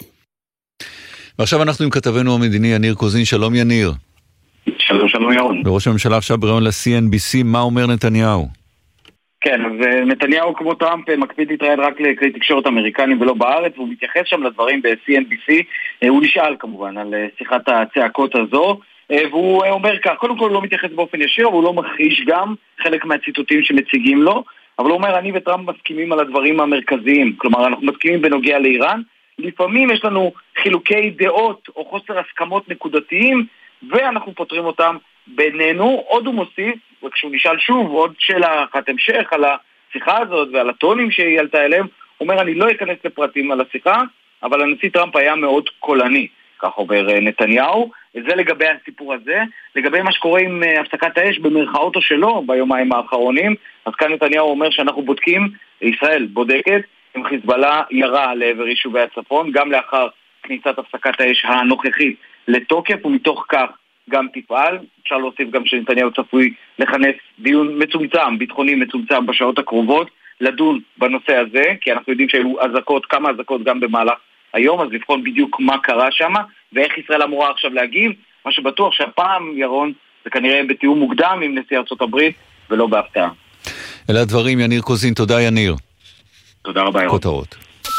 ועכשיו אנחנו עם כתבנו המדיני יניר קוזין. שלום יניר. שלום שלום ירון. וראש הממשלה עכשיו בראיון ל-סי אן בי סי, מה אומר נתניהו? כן, אז נתניהו כמו טראמפ מקפיד להתראיין רק לכלי תקשורת אמריקנים ולא בארץ, והוא מתייחס שם לדברים ב-סי אן בי סי. הוא נשאל כמובן על שיחת הצעקות הזו, והוא אומר כך, קודם כל הוא לא מתייחס באופן ישיר, והוא לא מכחיש גם חלק מהציטוטים שמציגים לו, אבל הוא אומר, אני וטראמפ מסכימים על הדברים המרכזיים, כלומר אנחנו מסכימים בנוגע לאיראן, לפעמים יש לנו חילוקי דעות או חוסר הסכמות נקודתיים, ואנחנו פותרים אותם בינינו. עוד הוא מוסיף, וכשהוא נשאל שוב עוד שאלה אחת המשך על השיחה הזאת ועל הטונים שהיא עלתה אליהם, הוא אומר, אני לא אכנס לפרטים על השיחה, אבל הנשיא טראמפ היה מאוד קולני, כך אומר נתניהו. זה לגבי הסיפור הזה. לגבי מה שקורה עם הפסקת האש במרכאות או שלו ביומיים האחרונים, אז כאן נתניהו אומר שאנחנו בודקים, ישראל בודקת, אם חיזבאללה ירה לעבר יישובי הצפון, גם לאחר כניסת הפסקת האש הנוכחית לתוקף, ומתוך כך גם תפעל. אפשר להוסיף גם שנתניהו צפוי לכנס דיון מצומצם, ביטחוני מצומצם בשעות הקרובות, לדון בנושא הזה, כי אנחנו יודעים שהיו אזעקות, כמה אזעקות גם במהלך היום, אז לבחון בדיוק מה קרה שם, ואיך ישראל אמורה עכשיו להגיב. מה שבטוח שהפעם, ירון, זה כנראה בתיאום מוקדם עם נשיא ארצות הברית, ולא בהפתעה. אלה הדברים, יניר קוזין. תודה יניר. תודה רבה ירון. כותרות.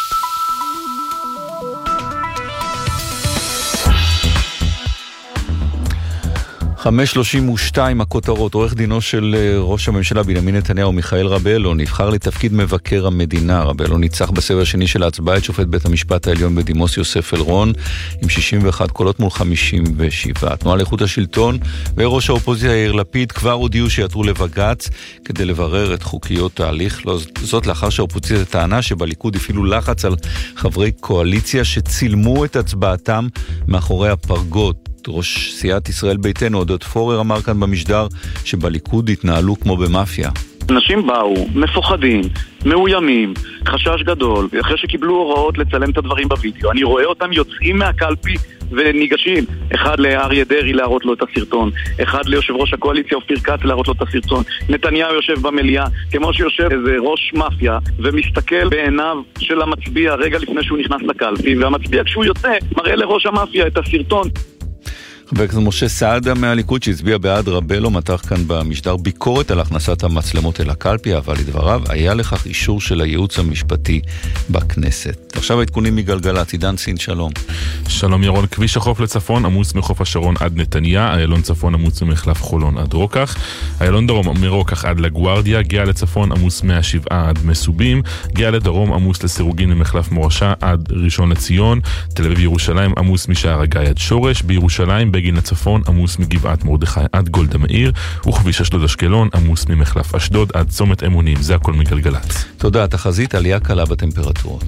חמש שלושים ושתיים הכותרות. עורך דינו של ראש הממשלה בנימין נתניהו מיכאל רבלו נבחר לתפקיד מבקר המדינה. רבלו ניצח בסבב השני של ההצבעה את שופט בית המשפט העליון בדימוס יוסף אלרון עם שישים ואחת קולות מול חמישים ושבע. התנועה לאיכות השלטון וראש האופוזיציה יאיר לפיד כבר הודיעו שיעתרו לבג"ץ כדי לברר את חוקיות ההליך. זאת לאחר שהאופוזיציה טענה שבליכוד הפעילו לחץ על חברי קואליציה שצילמו את הצבעתם מאחורי הפרגות. ראש סיעת ישראל ביתנו עודד פורר אמר כאן במשדר שבליכוד התנהלו כמו במאפיה. אנשים באו, מפוחדים, מאוימים, חשש גדול, אחרי שקיבלו הוראות לצלם את הדברים בווידאו. אני רואה אותם יוצאים מהקלפי וניגשים. אחד לאריה דרעי להראות לו את הסרטון, אחד ליושב ראש הקואליציה אופיר כץ להראות לו את הסרטון. נתניהו יושב במליאה כמו שיושב איזה ראש מאפיה ומסתכל בעיניו של המצביע רגע לפני שהוא נכנס לקלפי, והמצביע כשהוא יוצא מראה לראש המאפיה את הסרטון. חבר הכנסת משה סעדה מהליכוד שהצביע בעד רבלו מתח כאן במשדר ביקורת על הכנסת המצלמות אל הקלפי, אבל לדבריו היה לכך אישור של הייעוץ המשפטי בכנסת. עכשיו העדכונים מגלגלצ. עידן סין, שלום. שלום ירון. כביש החוף לצפון עמוס מחוף השרון עד נתניה, איילון צפון עמוס ממחלף חולון עד רוקח, איילון דרום מרוקח עד לגוארדיה, גאה לצפון עמוס מהשבעה עד מסובים, גאה לדרום עמוס לסירוגין ממחלף מורשה עד ראשון לציון, תל אביב ירושלים עמוס משער הגיא עד שורש, בירושלים בגין לצפון עמוס מגבעת מרדכי עד גולדה מאיר, וכביש אשדוד אשקלון עמוס ממחלף אשדוד עד צומת אמונים. זה הכל מגלגלצ. תודה. תחזית עלייה קלה בטמפרטורות.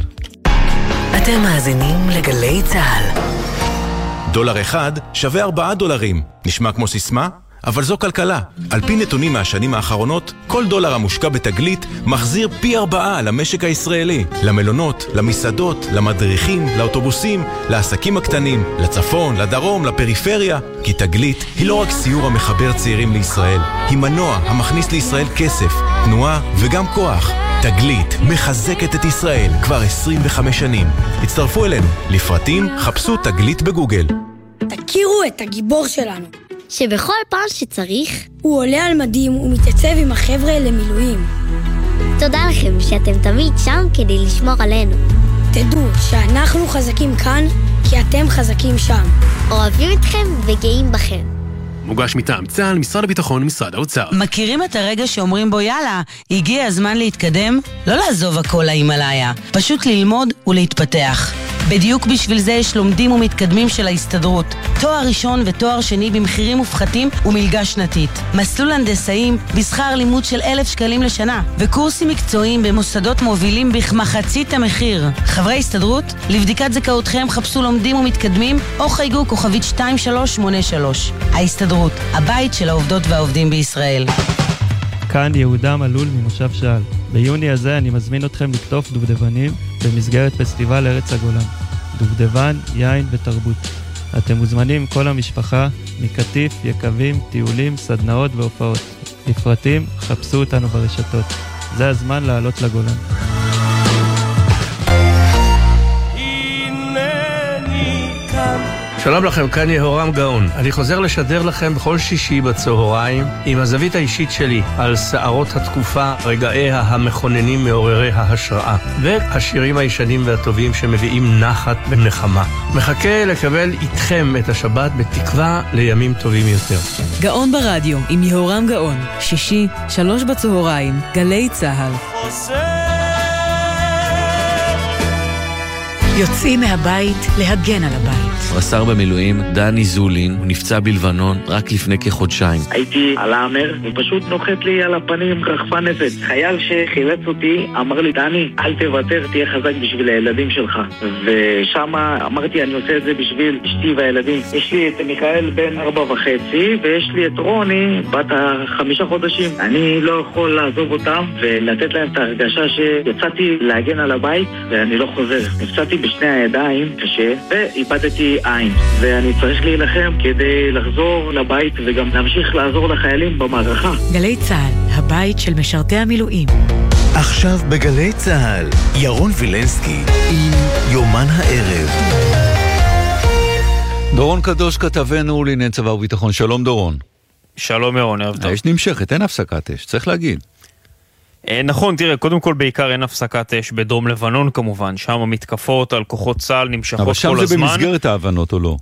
אתם מאזינים לגלי צהל. דולר אחד שווה ארבעה דולרים. נשמע כמו סיסמה? אבל זו כלכלה. על פי נתונים מהשנים האחרונות, כל דולר המושקע בתגלית מחזיר פי ארבעה למשק הישראלי. למלונות, למסעדות, למדריכים, לאוטובוסים, לעסקים הקטנים, לצפון, לדרום, לפריפריה. כי תגלית היא לא רק סיור המחבר צעירים לישראל, היא מנוע המכניס לישראל כסף, תנועה וגם כוח. תגלית מחזקת את ישראל כבר עשרים וחמש שנים. הצטרפו אלינו. לפרטים חפשו תגלית בגוגל. תכירו את הגיבור שלנו, שבכל פעם שצריך הוא עולה על מדים ומתייצב עם החבר'ה למילואים. תודה לכם שאתם תמיד שם כדי לשמור עלינו. תדעו שאנחנו חזקים כאן כי אתם חזקים שם. אוהבים אתכם וגאים בכם. מוגש מטעם צה"ל, משרד הביטחון, משרד האוצר. מכירים את הרגע שאומרים בו יאללה, הגיע הזמן להתקדם? לא לעזוב הכל להימאליה, פשוט ללמוד ולהתפתח. בדיוק בשביל זה יש לומדים ומתקדמים של ההסתדרות. תואר ראשון ותואר שני במחירים מופחתים ומלגה שנתית. מסלול הנדסאים בשכר לימוד של אלף שקלים לשנה. וקורסים מקצועיים במוסדות מובילים בכמחצית המחיר. חברי הסתדרות, לבדיקת זכאותכם חפשו לומדים ומתקדמים או חייגו כוכבית שתיים שלוש שמונה שלוש. ההסתדרות, הבית של העובדות והעובדים בישראל. כאן יהודה מלול ממושב שעל. ביוני הזה אני מזמין אתכם לקטוף דובדבנים במסגרת פסטיבל ארץ הגולן. דובדבן, יין ותרבות. אתם מוזמנים כל המשפחה, מקטיף, יקבים, טיולים, סדנאות והופעות. לפרטים, חפשו אותנו ברשתות. זה הזמן לעלות לגולן. שלום לכם, כאן יהורם גאון. אני חוזר לשדר לכם בכל שישי בצהריים עם הזווית האישית שלי על שערות התקופה, רגעיה המכוננים מעוררי ההשראה והשירים הישנים והטובים שמביאים נחת ונחמה. מחכה לקבל איתכם את השבת בתקווה לימים טובים יותר. גאון ברדיו עם יהורם גאון, שישי, שלוש בצהריים, גלי צהל. יוצאים מהבית להגן על הבית. רס"ר במילואים דני זולין, הוא נפצע בלבנון רק לפני כחודשיים. הייתי על האמר, ופשוט נוחת לי על הפנים רחפה נפץ. חייל שחילץ אותי אמר לי, דני, אל תוותר, תהיה חזק בשביל הילדים שלך. ושם אמרתי, אני עושה את זה בשביל אשתי והילדים. יש לי את מיכאל בן ארבע וחצי, ויש לי את רוני בת החמישה חודשים. אני לא יכול לעזוב אותם ולתת להם את ההרגשה שיצאתי להגן על הבית ואני לא חוזר. נפצעתי בשני הידיים קשה ואיבדתי עין, ואני צריך להילחם כדי לחזור לבית וגם להמשיך לעזור לחיילים במערכה. גלי צהל, הבית של משרתי המילואים. עכשיו בגלי צהל, ירון וילנסקי עם יומן הערב. דורון קדוש כתבנו לענייני צבא וביטחון. שלום דורון. שלום ירון, ערב טוב. האש נמשכת, אין הפסקת אש, צריך להגיד. נכון, תראה, קודם כל בעיקר אין הפסקת אש בדרום לבנון כמובן, שם המתקפות על כוחות צה"ל נמשכות כל הזמן. אבל שם זה במסגרת ההבנות או לא?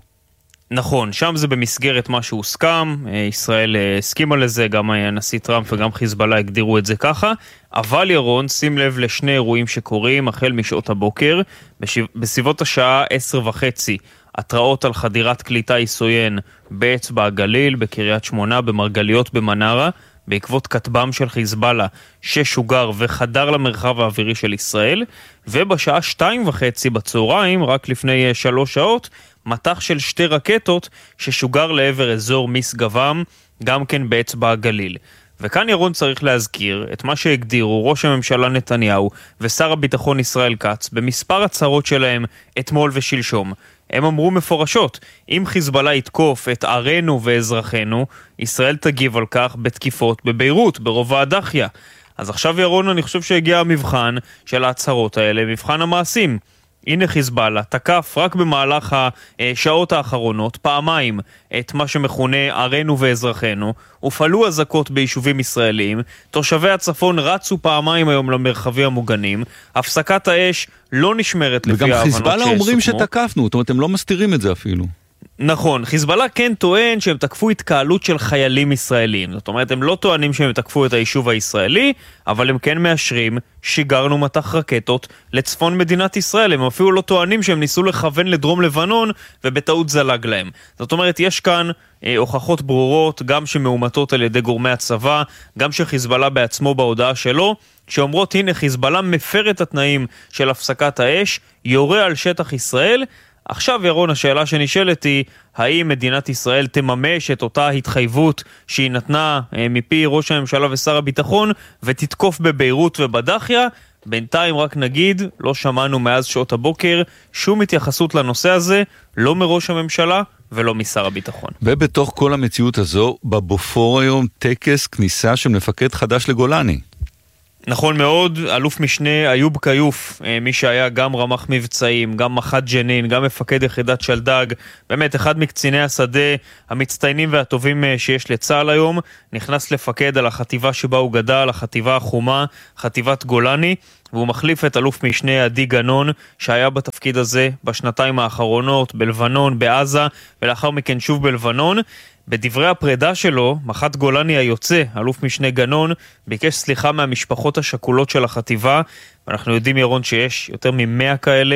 נכון, שם זה במסגרת מה שהוסכם, ישראל הסכימה לזה, גם הנשיא טראמפ וגם חיזבאללה הגדירו את זה ככה, אבל ירון, שים לב לשני אירועים שקורים החל משעות הבוקר, בסביבות השעה עשר וחצי, התראות על חדירת קליטה יסויין באצבע הגליל, בקריית שמונה, במרגליות במנרה, בעקבות כתבם של חיזבאללה ששוגר וחדר למרחב האווירי של ישראל, ובשעה שתיים וחצי בצהריים, רק לפני שלוש שעות, מטח של שתי רקטות ששוגר לעבר אזור מסגבם, גם כן באצבע הגליל. וכאן ירון צריך להזכיר את מה שהגדירו ראש הממשלה נתניהו ושר הביטחון ישראל כץ במספר הצהרות שלהם אתמול ושלשום. הם אמרו מפורשות, אם חיזבאללה יתקוף את ערינו ואזרחינו, ישראל תגיב על כך בתקיפות בביירות, ברובע הדחיה. אז עכשיו ירון, אני חושב שהגיע המבחן של ההצהרות האלה, מבחן המעשים. הנה חיזבאללה תקף רק במהלך השעות האחרונות פעמיים את מה שמכונה ערינו ואזרחינו, הופעלו אזעקות ביישובים ישראליים, תושבי הצפון רצו פעמיים היום למרחבים המוגנים, הפסקת האש לא נשמרת לפי ההבנות שסוכמו. וגם חיזבאללה אומרים שתקפנו, זאת אומרת הם לא מסתירים את זה אפילו. נכון, חיזבאללה כן טוען שהם תקפו התקהלות של חיילים ישראלים. זאת אומרת, הם לא טוענים שהם תקפו את היישוב הישראלי, אבל הם כן מאשרים שיגרנו מטח רקטות לצפון מדינת ישראל. הם אפילו לא טוענים שהם ניסו לכוון לדרום לבנון ובטעות זלג להם. זאת אומרת, יש כאן אה, הוכחות ברורות, גם שמאומתות על ידי גורמי הצבא, גם שחיזבאללה בעצמו בהודעה שלו, שאומרות, הנה חיזבאללה מפר את התנאים של הפסקת האש, יורה על שטח ישראל. עכשיו ירון, השאלה שנשאלת היא, האם מדינת ישראל תממש את אותה התחייבות שהיא נתנה מפי ראש הממשלה ושר הביטחון ותתקוף בביירות ובדחיה? בינתיים רק נגיד, לא שמענו מאז שעות הבוקר שום התייחסות לנושא הזה, לא מראש הממשלה ולא משר הביטחון. ובתוך כל המציאות הזו, בבופור היום טקס כניסה של מפקד חדש לגולני. נכון מאוד, אלוף משנה איוב קיוף, מי שהיה גם רמ"ח מבצעים, גם מח"ט ג'נין, גם מפקד יחידת שלדג, באמת אחד מקציני השדה המצטיינים והטובים שיש לצה"ל היום, נכנס לפקד על החטיבה שבה הוא גדל, החטיבה החומה, חטיבת גולני, והוא מחליף את אלוף משנה עדי גנון, שהיה בתפקיד הזה בשנתיים האחרונות, בלבנון, בעזה, ולאחר מכן שוב בלבנון. בדברי הפרידה שלו, מח"ט גולני היוצא, אלוף משנה גנון, ביקש סליחה מהמשפחות השכולות של החטיבה, ואנחנו יודעים ירון שיש יותר ממאה כאלה,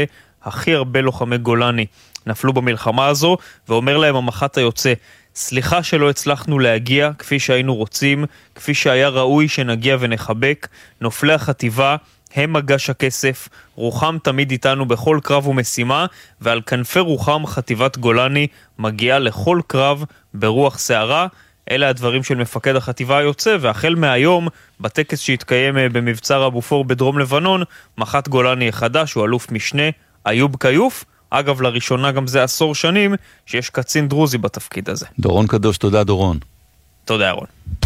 הכי הרבה לוחמי גולני נפלו במלחמה הזו, ואומר להם המח"ט היוצא, סליחה שלא הצלחנו להגיע כפי שהיינו רוצים, כפי שהיה ראוי שנגיע ונחבק, נופלי החטיבה הם מגש הכסף, רוחם תמיד איתנו בכל קרב ומשימה, ועל כנפי רוחם חטיבת גולני מגיעה לכל קרב ברוח שערה. אלה הדברים של מפקד החטיבה היוצא, והחל מהיום, בטקס שהתקיים במבצר אבופור בדרום לבנון, מח"ט גולני החדש הוא אלוף משנה איוב קיוף. אגב, לראשונה גם זה עשור שנים שיש קצין דרוזי בתפקיד הזה. דורון קדוש, תודה דורון. תודה ירון.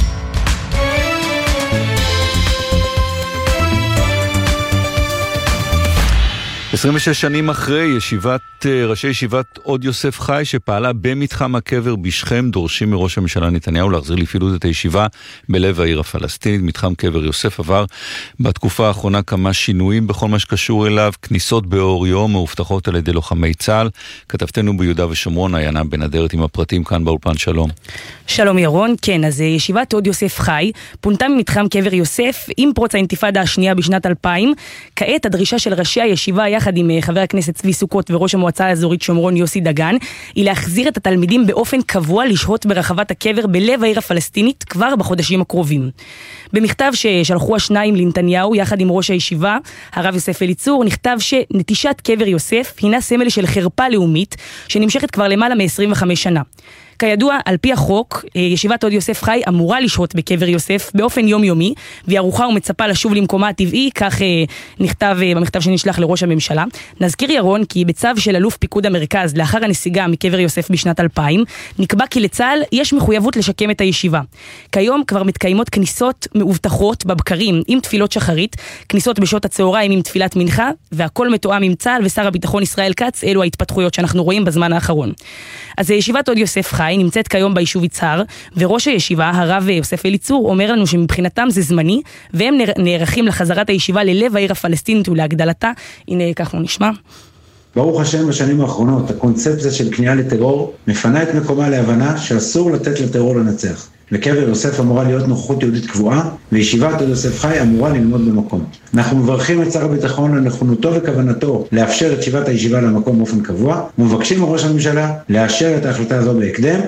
עשרים ושש שנים אחרי, ישיבת, ראשי ישיבת עוד יוסף חי שפעלה במתחם הקבר בשכם, דורשים מראש הממשלה נתניהו להחזיר לפעילות את הישיבה בלב העיר הפלסטינית. מתחם קבר יוסף עבר בתקופה האחרונה כמה שינויים בכל מה שקשור אליו, כניסות באור יום מאובטחות על ידי לוחמי צה"ל. כתבתנו ביהודה ושומרון, עיינה בן אדרת עם הפרטים כאן באולפן. שלום. שלום ירון, כן, אז ישיבת עוד יוסף חי פונתה ממתחם קבר יוסף עם פרוץ האינתיפאדה השנייה בשנת אלפיים. כעת הדרישה של ראשי הישיבה יחד עם חבר הכנסת צבי סוכות וראש המועצה האזורית שומרון יוסי דגן היא להחזיר את התלמידים באופן קבוע לשהות ברחבת הקבר בלב העיר הפלסטינית כבר בחודשים הקרובים. במכתב ששלחו השניים לנתניהו יחד עם ראש הישיבה, הרב יוסף אליצור, נכתב שנטישת קבר יוסף הינה סמל של חרפה לאומית שנמשכת כבר למעלה מ-עשרים וחמש שנה. כידוע, על פי החוק, ישיבת עוד יוסף חי אמורה לשהות בקבר יוסף באופן יומיומי, והיא ערוכה ומצפה לשוב למקומה הטבעי, כך נכתב במכתב שנשלח לראש הממשלה. נזכיר ירון כי בצו של אלוף פיקוד המרכז לאחר הנסיגה מקבר יוסף בשנת אלפיים, נקבע כי לצה"ל יש מחויבות לשקם את הישיבה. כיום כבר מתקיימות כניסות מאובטחות בבקרים עם תפילות שחרית, כניסות בשעות הצהריים עם תפילת מנחה, והכל מתואם עם צה"ל ושר הביטחון ישראל כץ. אלו ההתפתחויות שאנחנו רואים בזמן האחרון. אז ישיבת עוד יוסף חי נמצאת כיום ביישוב יצהר, וראש הישיבה, הרב יוסף אליצור, אומר לנו שמבחינתם זה זמני, והם נערכים לחזרת הישיבה ללב העיר הפלסטינית ולהגדלתה. הנה, כך הוא נשמע. ברוך השם, בשנים האחרונות, הקונספציה של כניעה לטרור מפנה את מקומה להבנה שאסור לתת לטרור לנצח. בקבר יוסף אמורה להיות נוכחות יהודית קבועה, וישיבת עוד יוסף חי אמורה ללמוד במקום. אנחנו מברכים את שר הביטחון לנכונותו וכוונתו לאפשר את שיבת הישיבה למקום באופן קבוע, ומבקשים מראש הממשלה לאשר את ההחלטה הזו בהקדם.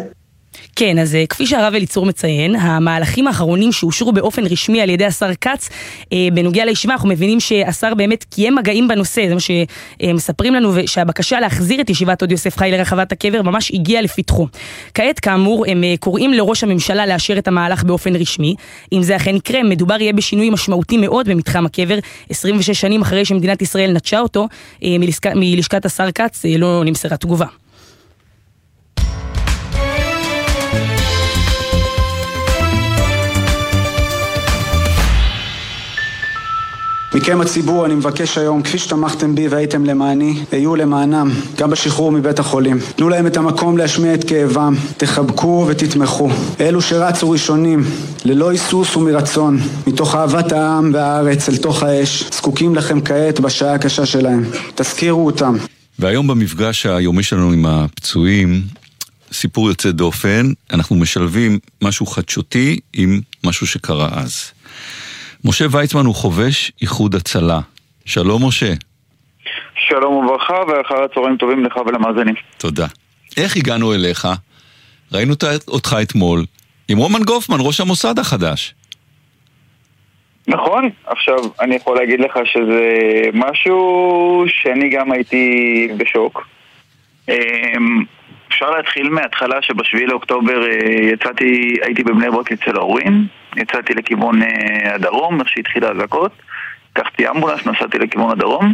כן, אז כפי שהרב אליצור מציין, המהלכים האחרונים שאושרו באופן רשמי על ידי השר כץ, אה, בנוגע לישיבה, אנחנו מבינים שהשר באמת קיים מגעים בנושא, זה מה שמספרים לנו, שהבקשה להחזיר את ישיבת עוד יוסף חי לרחבת הקבר ממש הגיעה לפתחו. כעת, כאמור, הם קוראים לראש הממשלה לאשר את המהלך באופן רשמי. אם זה אכן יקרה, מדובר יהיה בשינוי משמעותי מאוד במתחם הקבר, עשרים ושש שנים אחרי שמדינת ישראל נטשה אותו, אה, מלשכ... מלשכת השר כץ אה, לא נמסרה תגובה. מכם הציבור אני מבקש היום, כפי שתמכתם בי והייתם למעני, היו למענם, גם בשחרור מבית החולים. תנו להם את המקום להשמיע את כאבם, תחבקו ותתמכו. אלו שרצו ראשונים, ללא היסוס ומרצון, מתוך אהבת העם והארץ אל תוך האש, זקוקים לכם כעת בשעה הקשה שלהם. תזכירו אותם. והיום במפגש היומי שלנו עם הפצועים, סיפור יוצא דופן, אנחנו משלבים משהו חדשותי עם משהו שקרה אז. משה ויצמן הוא חובש איחוד הצלה. שלום משה. שלום וברכה, ואחר הצהריים טובים לך ולמאזינים. תודה. איך הגענו אליך? ראינו אותך אתמול עם רומן גופמן, ראש המוסד החדש. נכון, עכשיו אני יכול להגיד לך שזה משהו שאני גם הייתי בשוק. אפשר להתחיל מההתחלה שבשביעי לאוקטובר יצאתי, הייתי בבני ברק אצל ההורים, יצאתי לכיוון הדרום, איך שהתחילה הזעקות, לקחתי אמבולנס, נסעתי לכיוון הדרום,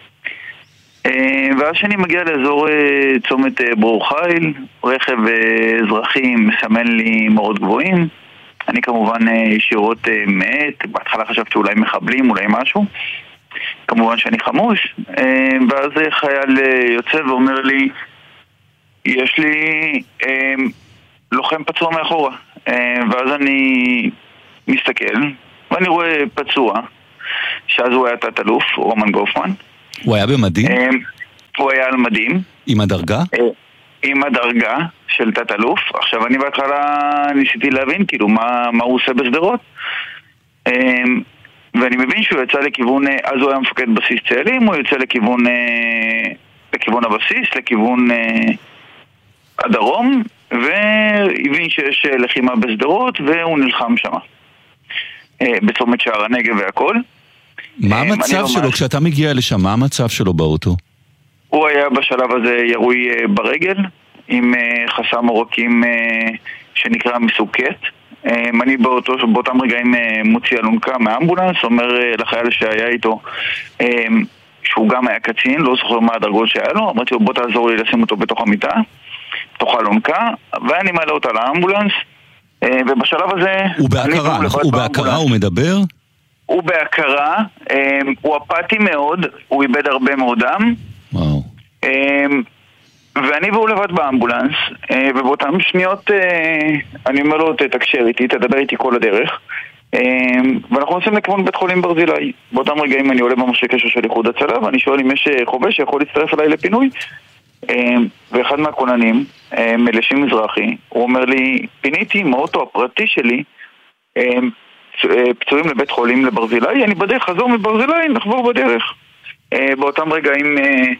ואז שאני מגיע לאזור צומת ברור חיל, רכב אזרחי מסמן לי מאוד גבוהים, אני כמובן ישירות מעט, בהתחלה חשבתי אולי מחבלים, אולי משהו, כמובן שאני חמוש, ואז חייל יוצא ואומר לי, יש לי אה, לוחם פצוע מאחורה, אה, ואז אני מסתכל ואני רואה פצוע, שאז הוא היה תת אלוף, רומן גופמן. הוא היה במדים? אה, הוא היה על מדים. עם הדרגה? אה, עם הדרגה של תת אלוף. עכשיו אני בהתחלה ניסיתי להבין כאילו מה, מה הוא עושה בסדרות, אה, ואני מבין שהוא יצא לכיוון, אז הוא היה מפקד בסיס צאלים, הוא יצא לכיוון אה, לכיוון הבסיס, לכיוון אה, הדרום, והבין שיש לחימה בסדרות, והוא נלחם שם. אה, בצומת שער הנגב והכל. מה המצב אה, שלו? ממש... כשאתה מגיע לשם, מה המצב שלו באוטו? הוא היה בשלב הזה ירוי אה, ברגל, עם אה, חסם עורקים אה, שנקרא מסוכת. אה, אני באותו, באותם רגעים אה, מוציא אלונקה מהאמבולנס, אומר אה, לחייל שהיה איתו, אה, שהוא גם היה קצין, לא זוכר מה הדרגות שהיה לו, אמרתי לו בוא תעזור לי לשים אותו בתוך המיטה, בתוך האלונקה, ואני מעלה אותה לאמבולנס, ובשלב הזה... הוא בהכרה, הוא בהכרה, הוא מדבר? הוא בהכרה, הוא אפאתי מאוד, הוא איבד הרבה מאוד דם. וואו. ואני והוא לבד באמבולנס, ובאותן שניות אני אומר לו תקשר איתי, תדבר איתי כל הדרך. ואנחנו נוסעים לכיוון בית חולים ברזילי. באותם רגעים אני עולה במכשיר קשר של איחוד הצלה, ואני שואל אם יש חובש שיכול להצטרף אליי לפינוי. ואחד מהכוננים, מלשי מזרחי, הוא אומר לי, פיניתי עם האוטו הפרטי שלי פצועים לבית חולים לברזילי, אני בדרך חזור מברזילי, נחבור בדרך. באותם רגעים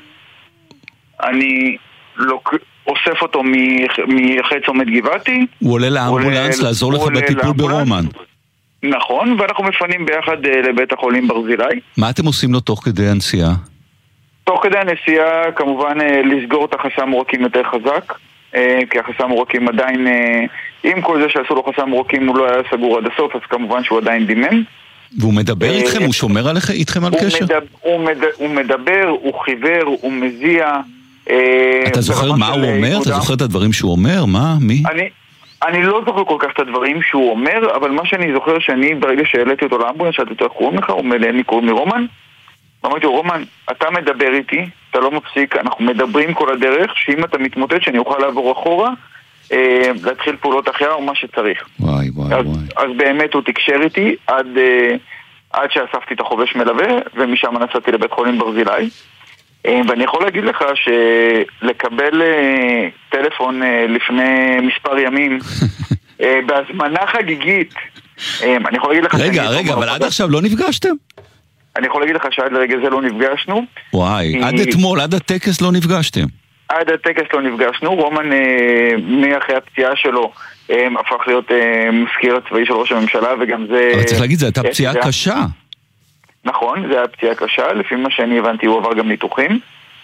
אני אוסף אותו מאחרי צומת גבעתי. הוא עולה לאמבולנס לעזור לך בטיפול ברומן. נכון, ואנחנו מפנים ביחד לבית החולים ברזילי. מה אתם עושים לו תוך כדי הנסיעה? תוך כדי הנסיעה, כמובן, לסגור את החסם עורקים יותר חזק, כי החסם עורקים עדיין, עם כל זה שעשו לו חסם עורקים הוא לא היה סגור עד הסוף, אז כמובן שהוא עדיין דימם. והוא מדבר איתכם? הוא שומר איתכם על קשר? הוא מדבר, הוא חיוור, הוא מזיע. אתה זוכר מה הוא אומר? אתה זוכר את הדברים שהוא אומר? מה? מי? אני לא זוכר כל כך את הדברים שהוא אומר, אבל מה שאני זוכר שאני ברגע שהעליתי אותו לאמבולנס, שאתה יותר קוראים לך, הוא אומר לי, אני קוראים לי רומן. אמרתי, רומן, אתה מדבר איתי, אתה לא מפסיק, אנחנו מדברים כל הדרך, שאם אתה מתמוטט שאני אוכל לעבור אחורה, אה, להתחיל פעולות החייאה או מה שצריך. וואי, וואי, אז, וואי. אז באמת הוא תקשר איתי עד, אה, עד שאספתי את החובש מלווה, ומשם נסעתי לבית חולים ברזילי. אה, ואני יכול להגיד לך שלקבל אה, טלפון אה, לפני מספר ימים, אה, בהזמנה חגיגית, אה, אני יכול להגיד לך... רגע, רגע, אבל עד עכשיו לא נפגשתם? אני יכול להגיד לך שעד לרגע זה לא נפגשנו. וואי, עד אתמול, עד הטקס לא נפגשתם. עד הטקס לא נפגשנו. רומן, מאחרי הפציעה שלו, הפך להיות מזכיר הצבאי של ראש הממשלה, וגם זה... אבל צריך להגיד, זו הייתה פציעה קשה. נכון, זו הייתה פציעה קשה, לפי מה שאני הבנתי, הוא עבר גם ניתוחים.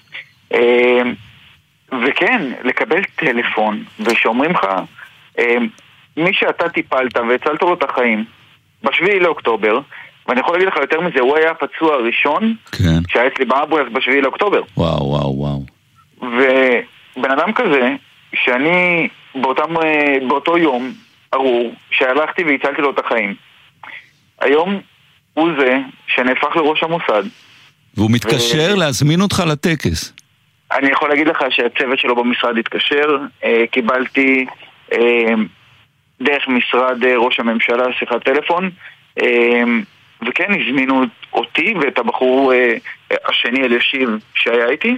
וכן, לקבל טלפון, ושאומרים לך, מי שאתה טיפלת והצלת לו את החיים, בשביעי לאוקטובר, ואני יכול להגיד לך יותר מזה, הוא היה הפצוע הראשון כן. שהיה אצלי באמבולנס בשביעי לאוקטובר. וואו, וואו, וואו. ובן אדם כזה, שאני באותם, באותו יום ארור, שהלכתי והצלתי לו את החיים, היום הוא זה שנהפך לראש המוסד. והוא מתקשר ו... להזמין אותך לטקס. אני יכול להגיד לך שהצוות שלו במשרד התקשר, קיבלתי דרך משרד ראש הממשלה שיחת טלפון, וכן, הזמינו אותי ואת הבחור השני אלישיב שהיה איתי.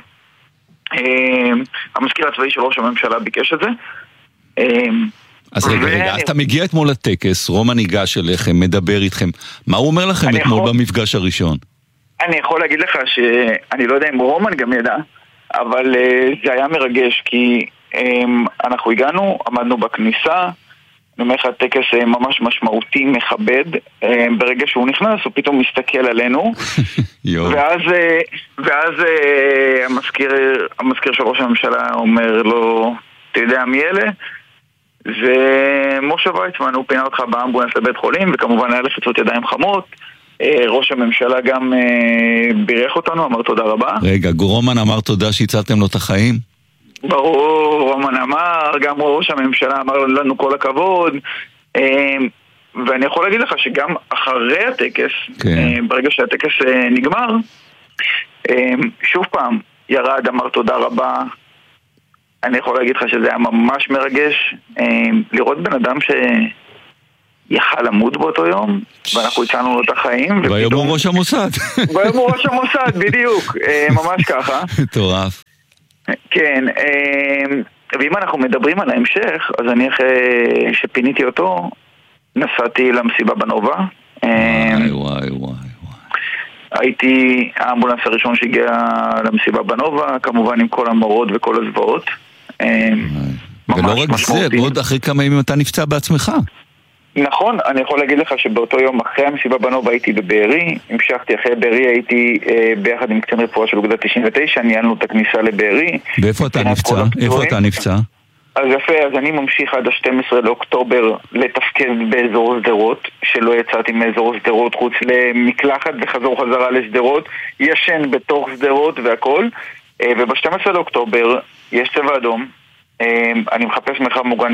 המזכיר הצבאי של ראש הממשלה ביקש את זה. אז רגע, רגע, אז אתה מגיע אתמול לטקס, רומן ניגש אליכם, מדבר איתכם. מה הוא אומר לכם אתמול במפגש הראשון? אני יכול להגיד לך שאני לא יודע אם רומן גם ידע, אבל זה היה מרגש, כי אנחנו הגענו, עמדנו בכניסה, אני אומר לך, הטקס ממש משמעותי, מכבד. ברגע שהוא נכנס, הוא פתאום מסתכל עלינו. ואז, ואז המזכיר, המזכיר של ראש הממשלה אומר לו, אתה יודע מי אלה? זה משה ויצמן, הוא פינה אותך באמבולנס לבית חולים, וכמובן היה לחצות ידיים חמות. ראש הממשלה גם בירך אותנו, אמר תודה רבה. רגע, רומן אמר תודה שהצלתם לו את החיים? ברור, רומן אמר, גם ראש הממשלה אמר לנו כל הכבוד, ואני יכול להגיד לך שגם אחרי הטקס, כן. ברגע שהטקס נגמר, שוב פעם ירד, אמר תודה רבה. אני יכול להגיד לך שזה היה ממש מרגש, לראות בן אדם שיכל למות באותו יום, ואנחנו הצענו לו את החיים. והיום הוא ראש המוסד. והיום הוא ראש המוסד, בדיוק, ממש ככה. מטורף. כן, ואם אנחנו מדברים על ההמשך, אז אני אחרי שפיניתי אותו, נסעתי למסיבה בנובה. וואי וואי וואי. הייתי האמבולנס הראשון שהגיע למסיבה בנובה, כמובן עם כל המורות וכל הזוועות. ולא רק זה, ועוד אחרי כמה ימים אתה נפצע בעצמך. נכון, אני יכול להגיד לך שבאותו יום אחרי המסיבה בנובה הייתי בבארי, המשכתי אחרי בארי, הייתי אה, ביחד עם קצין רפואה של אוגדה תשעים ותשע, ניהלנו את הכניסה לבארי. ואיפה אתה נפצע? איפה אתה נפצע? אז יפה, אז אני ממשיך עד ה-שנים עשר לאוקטובר לתפקד באזור סדרות, שלא יצאתי מאזור סדרות חוץ למקלחת וחזור חזרה לסדרות, ישן בתוך סדרות והכל, וב-שנים עשר לאוקטובר יש צבע אדום, אני מחפש מרחב מוגן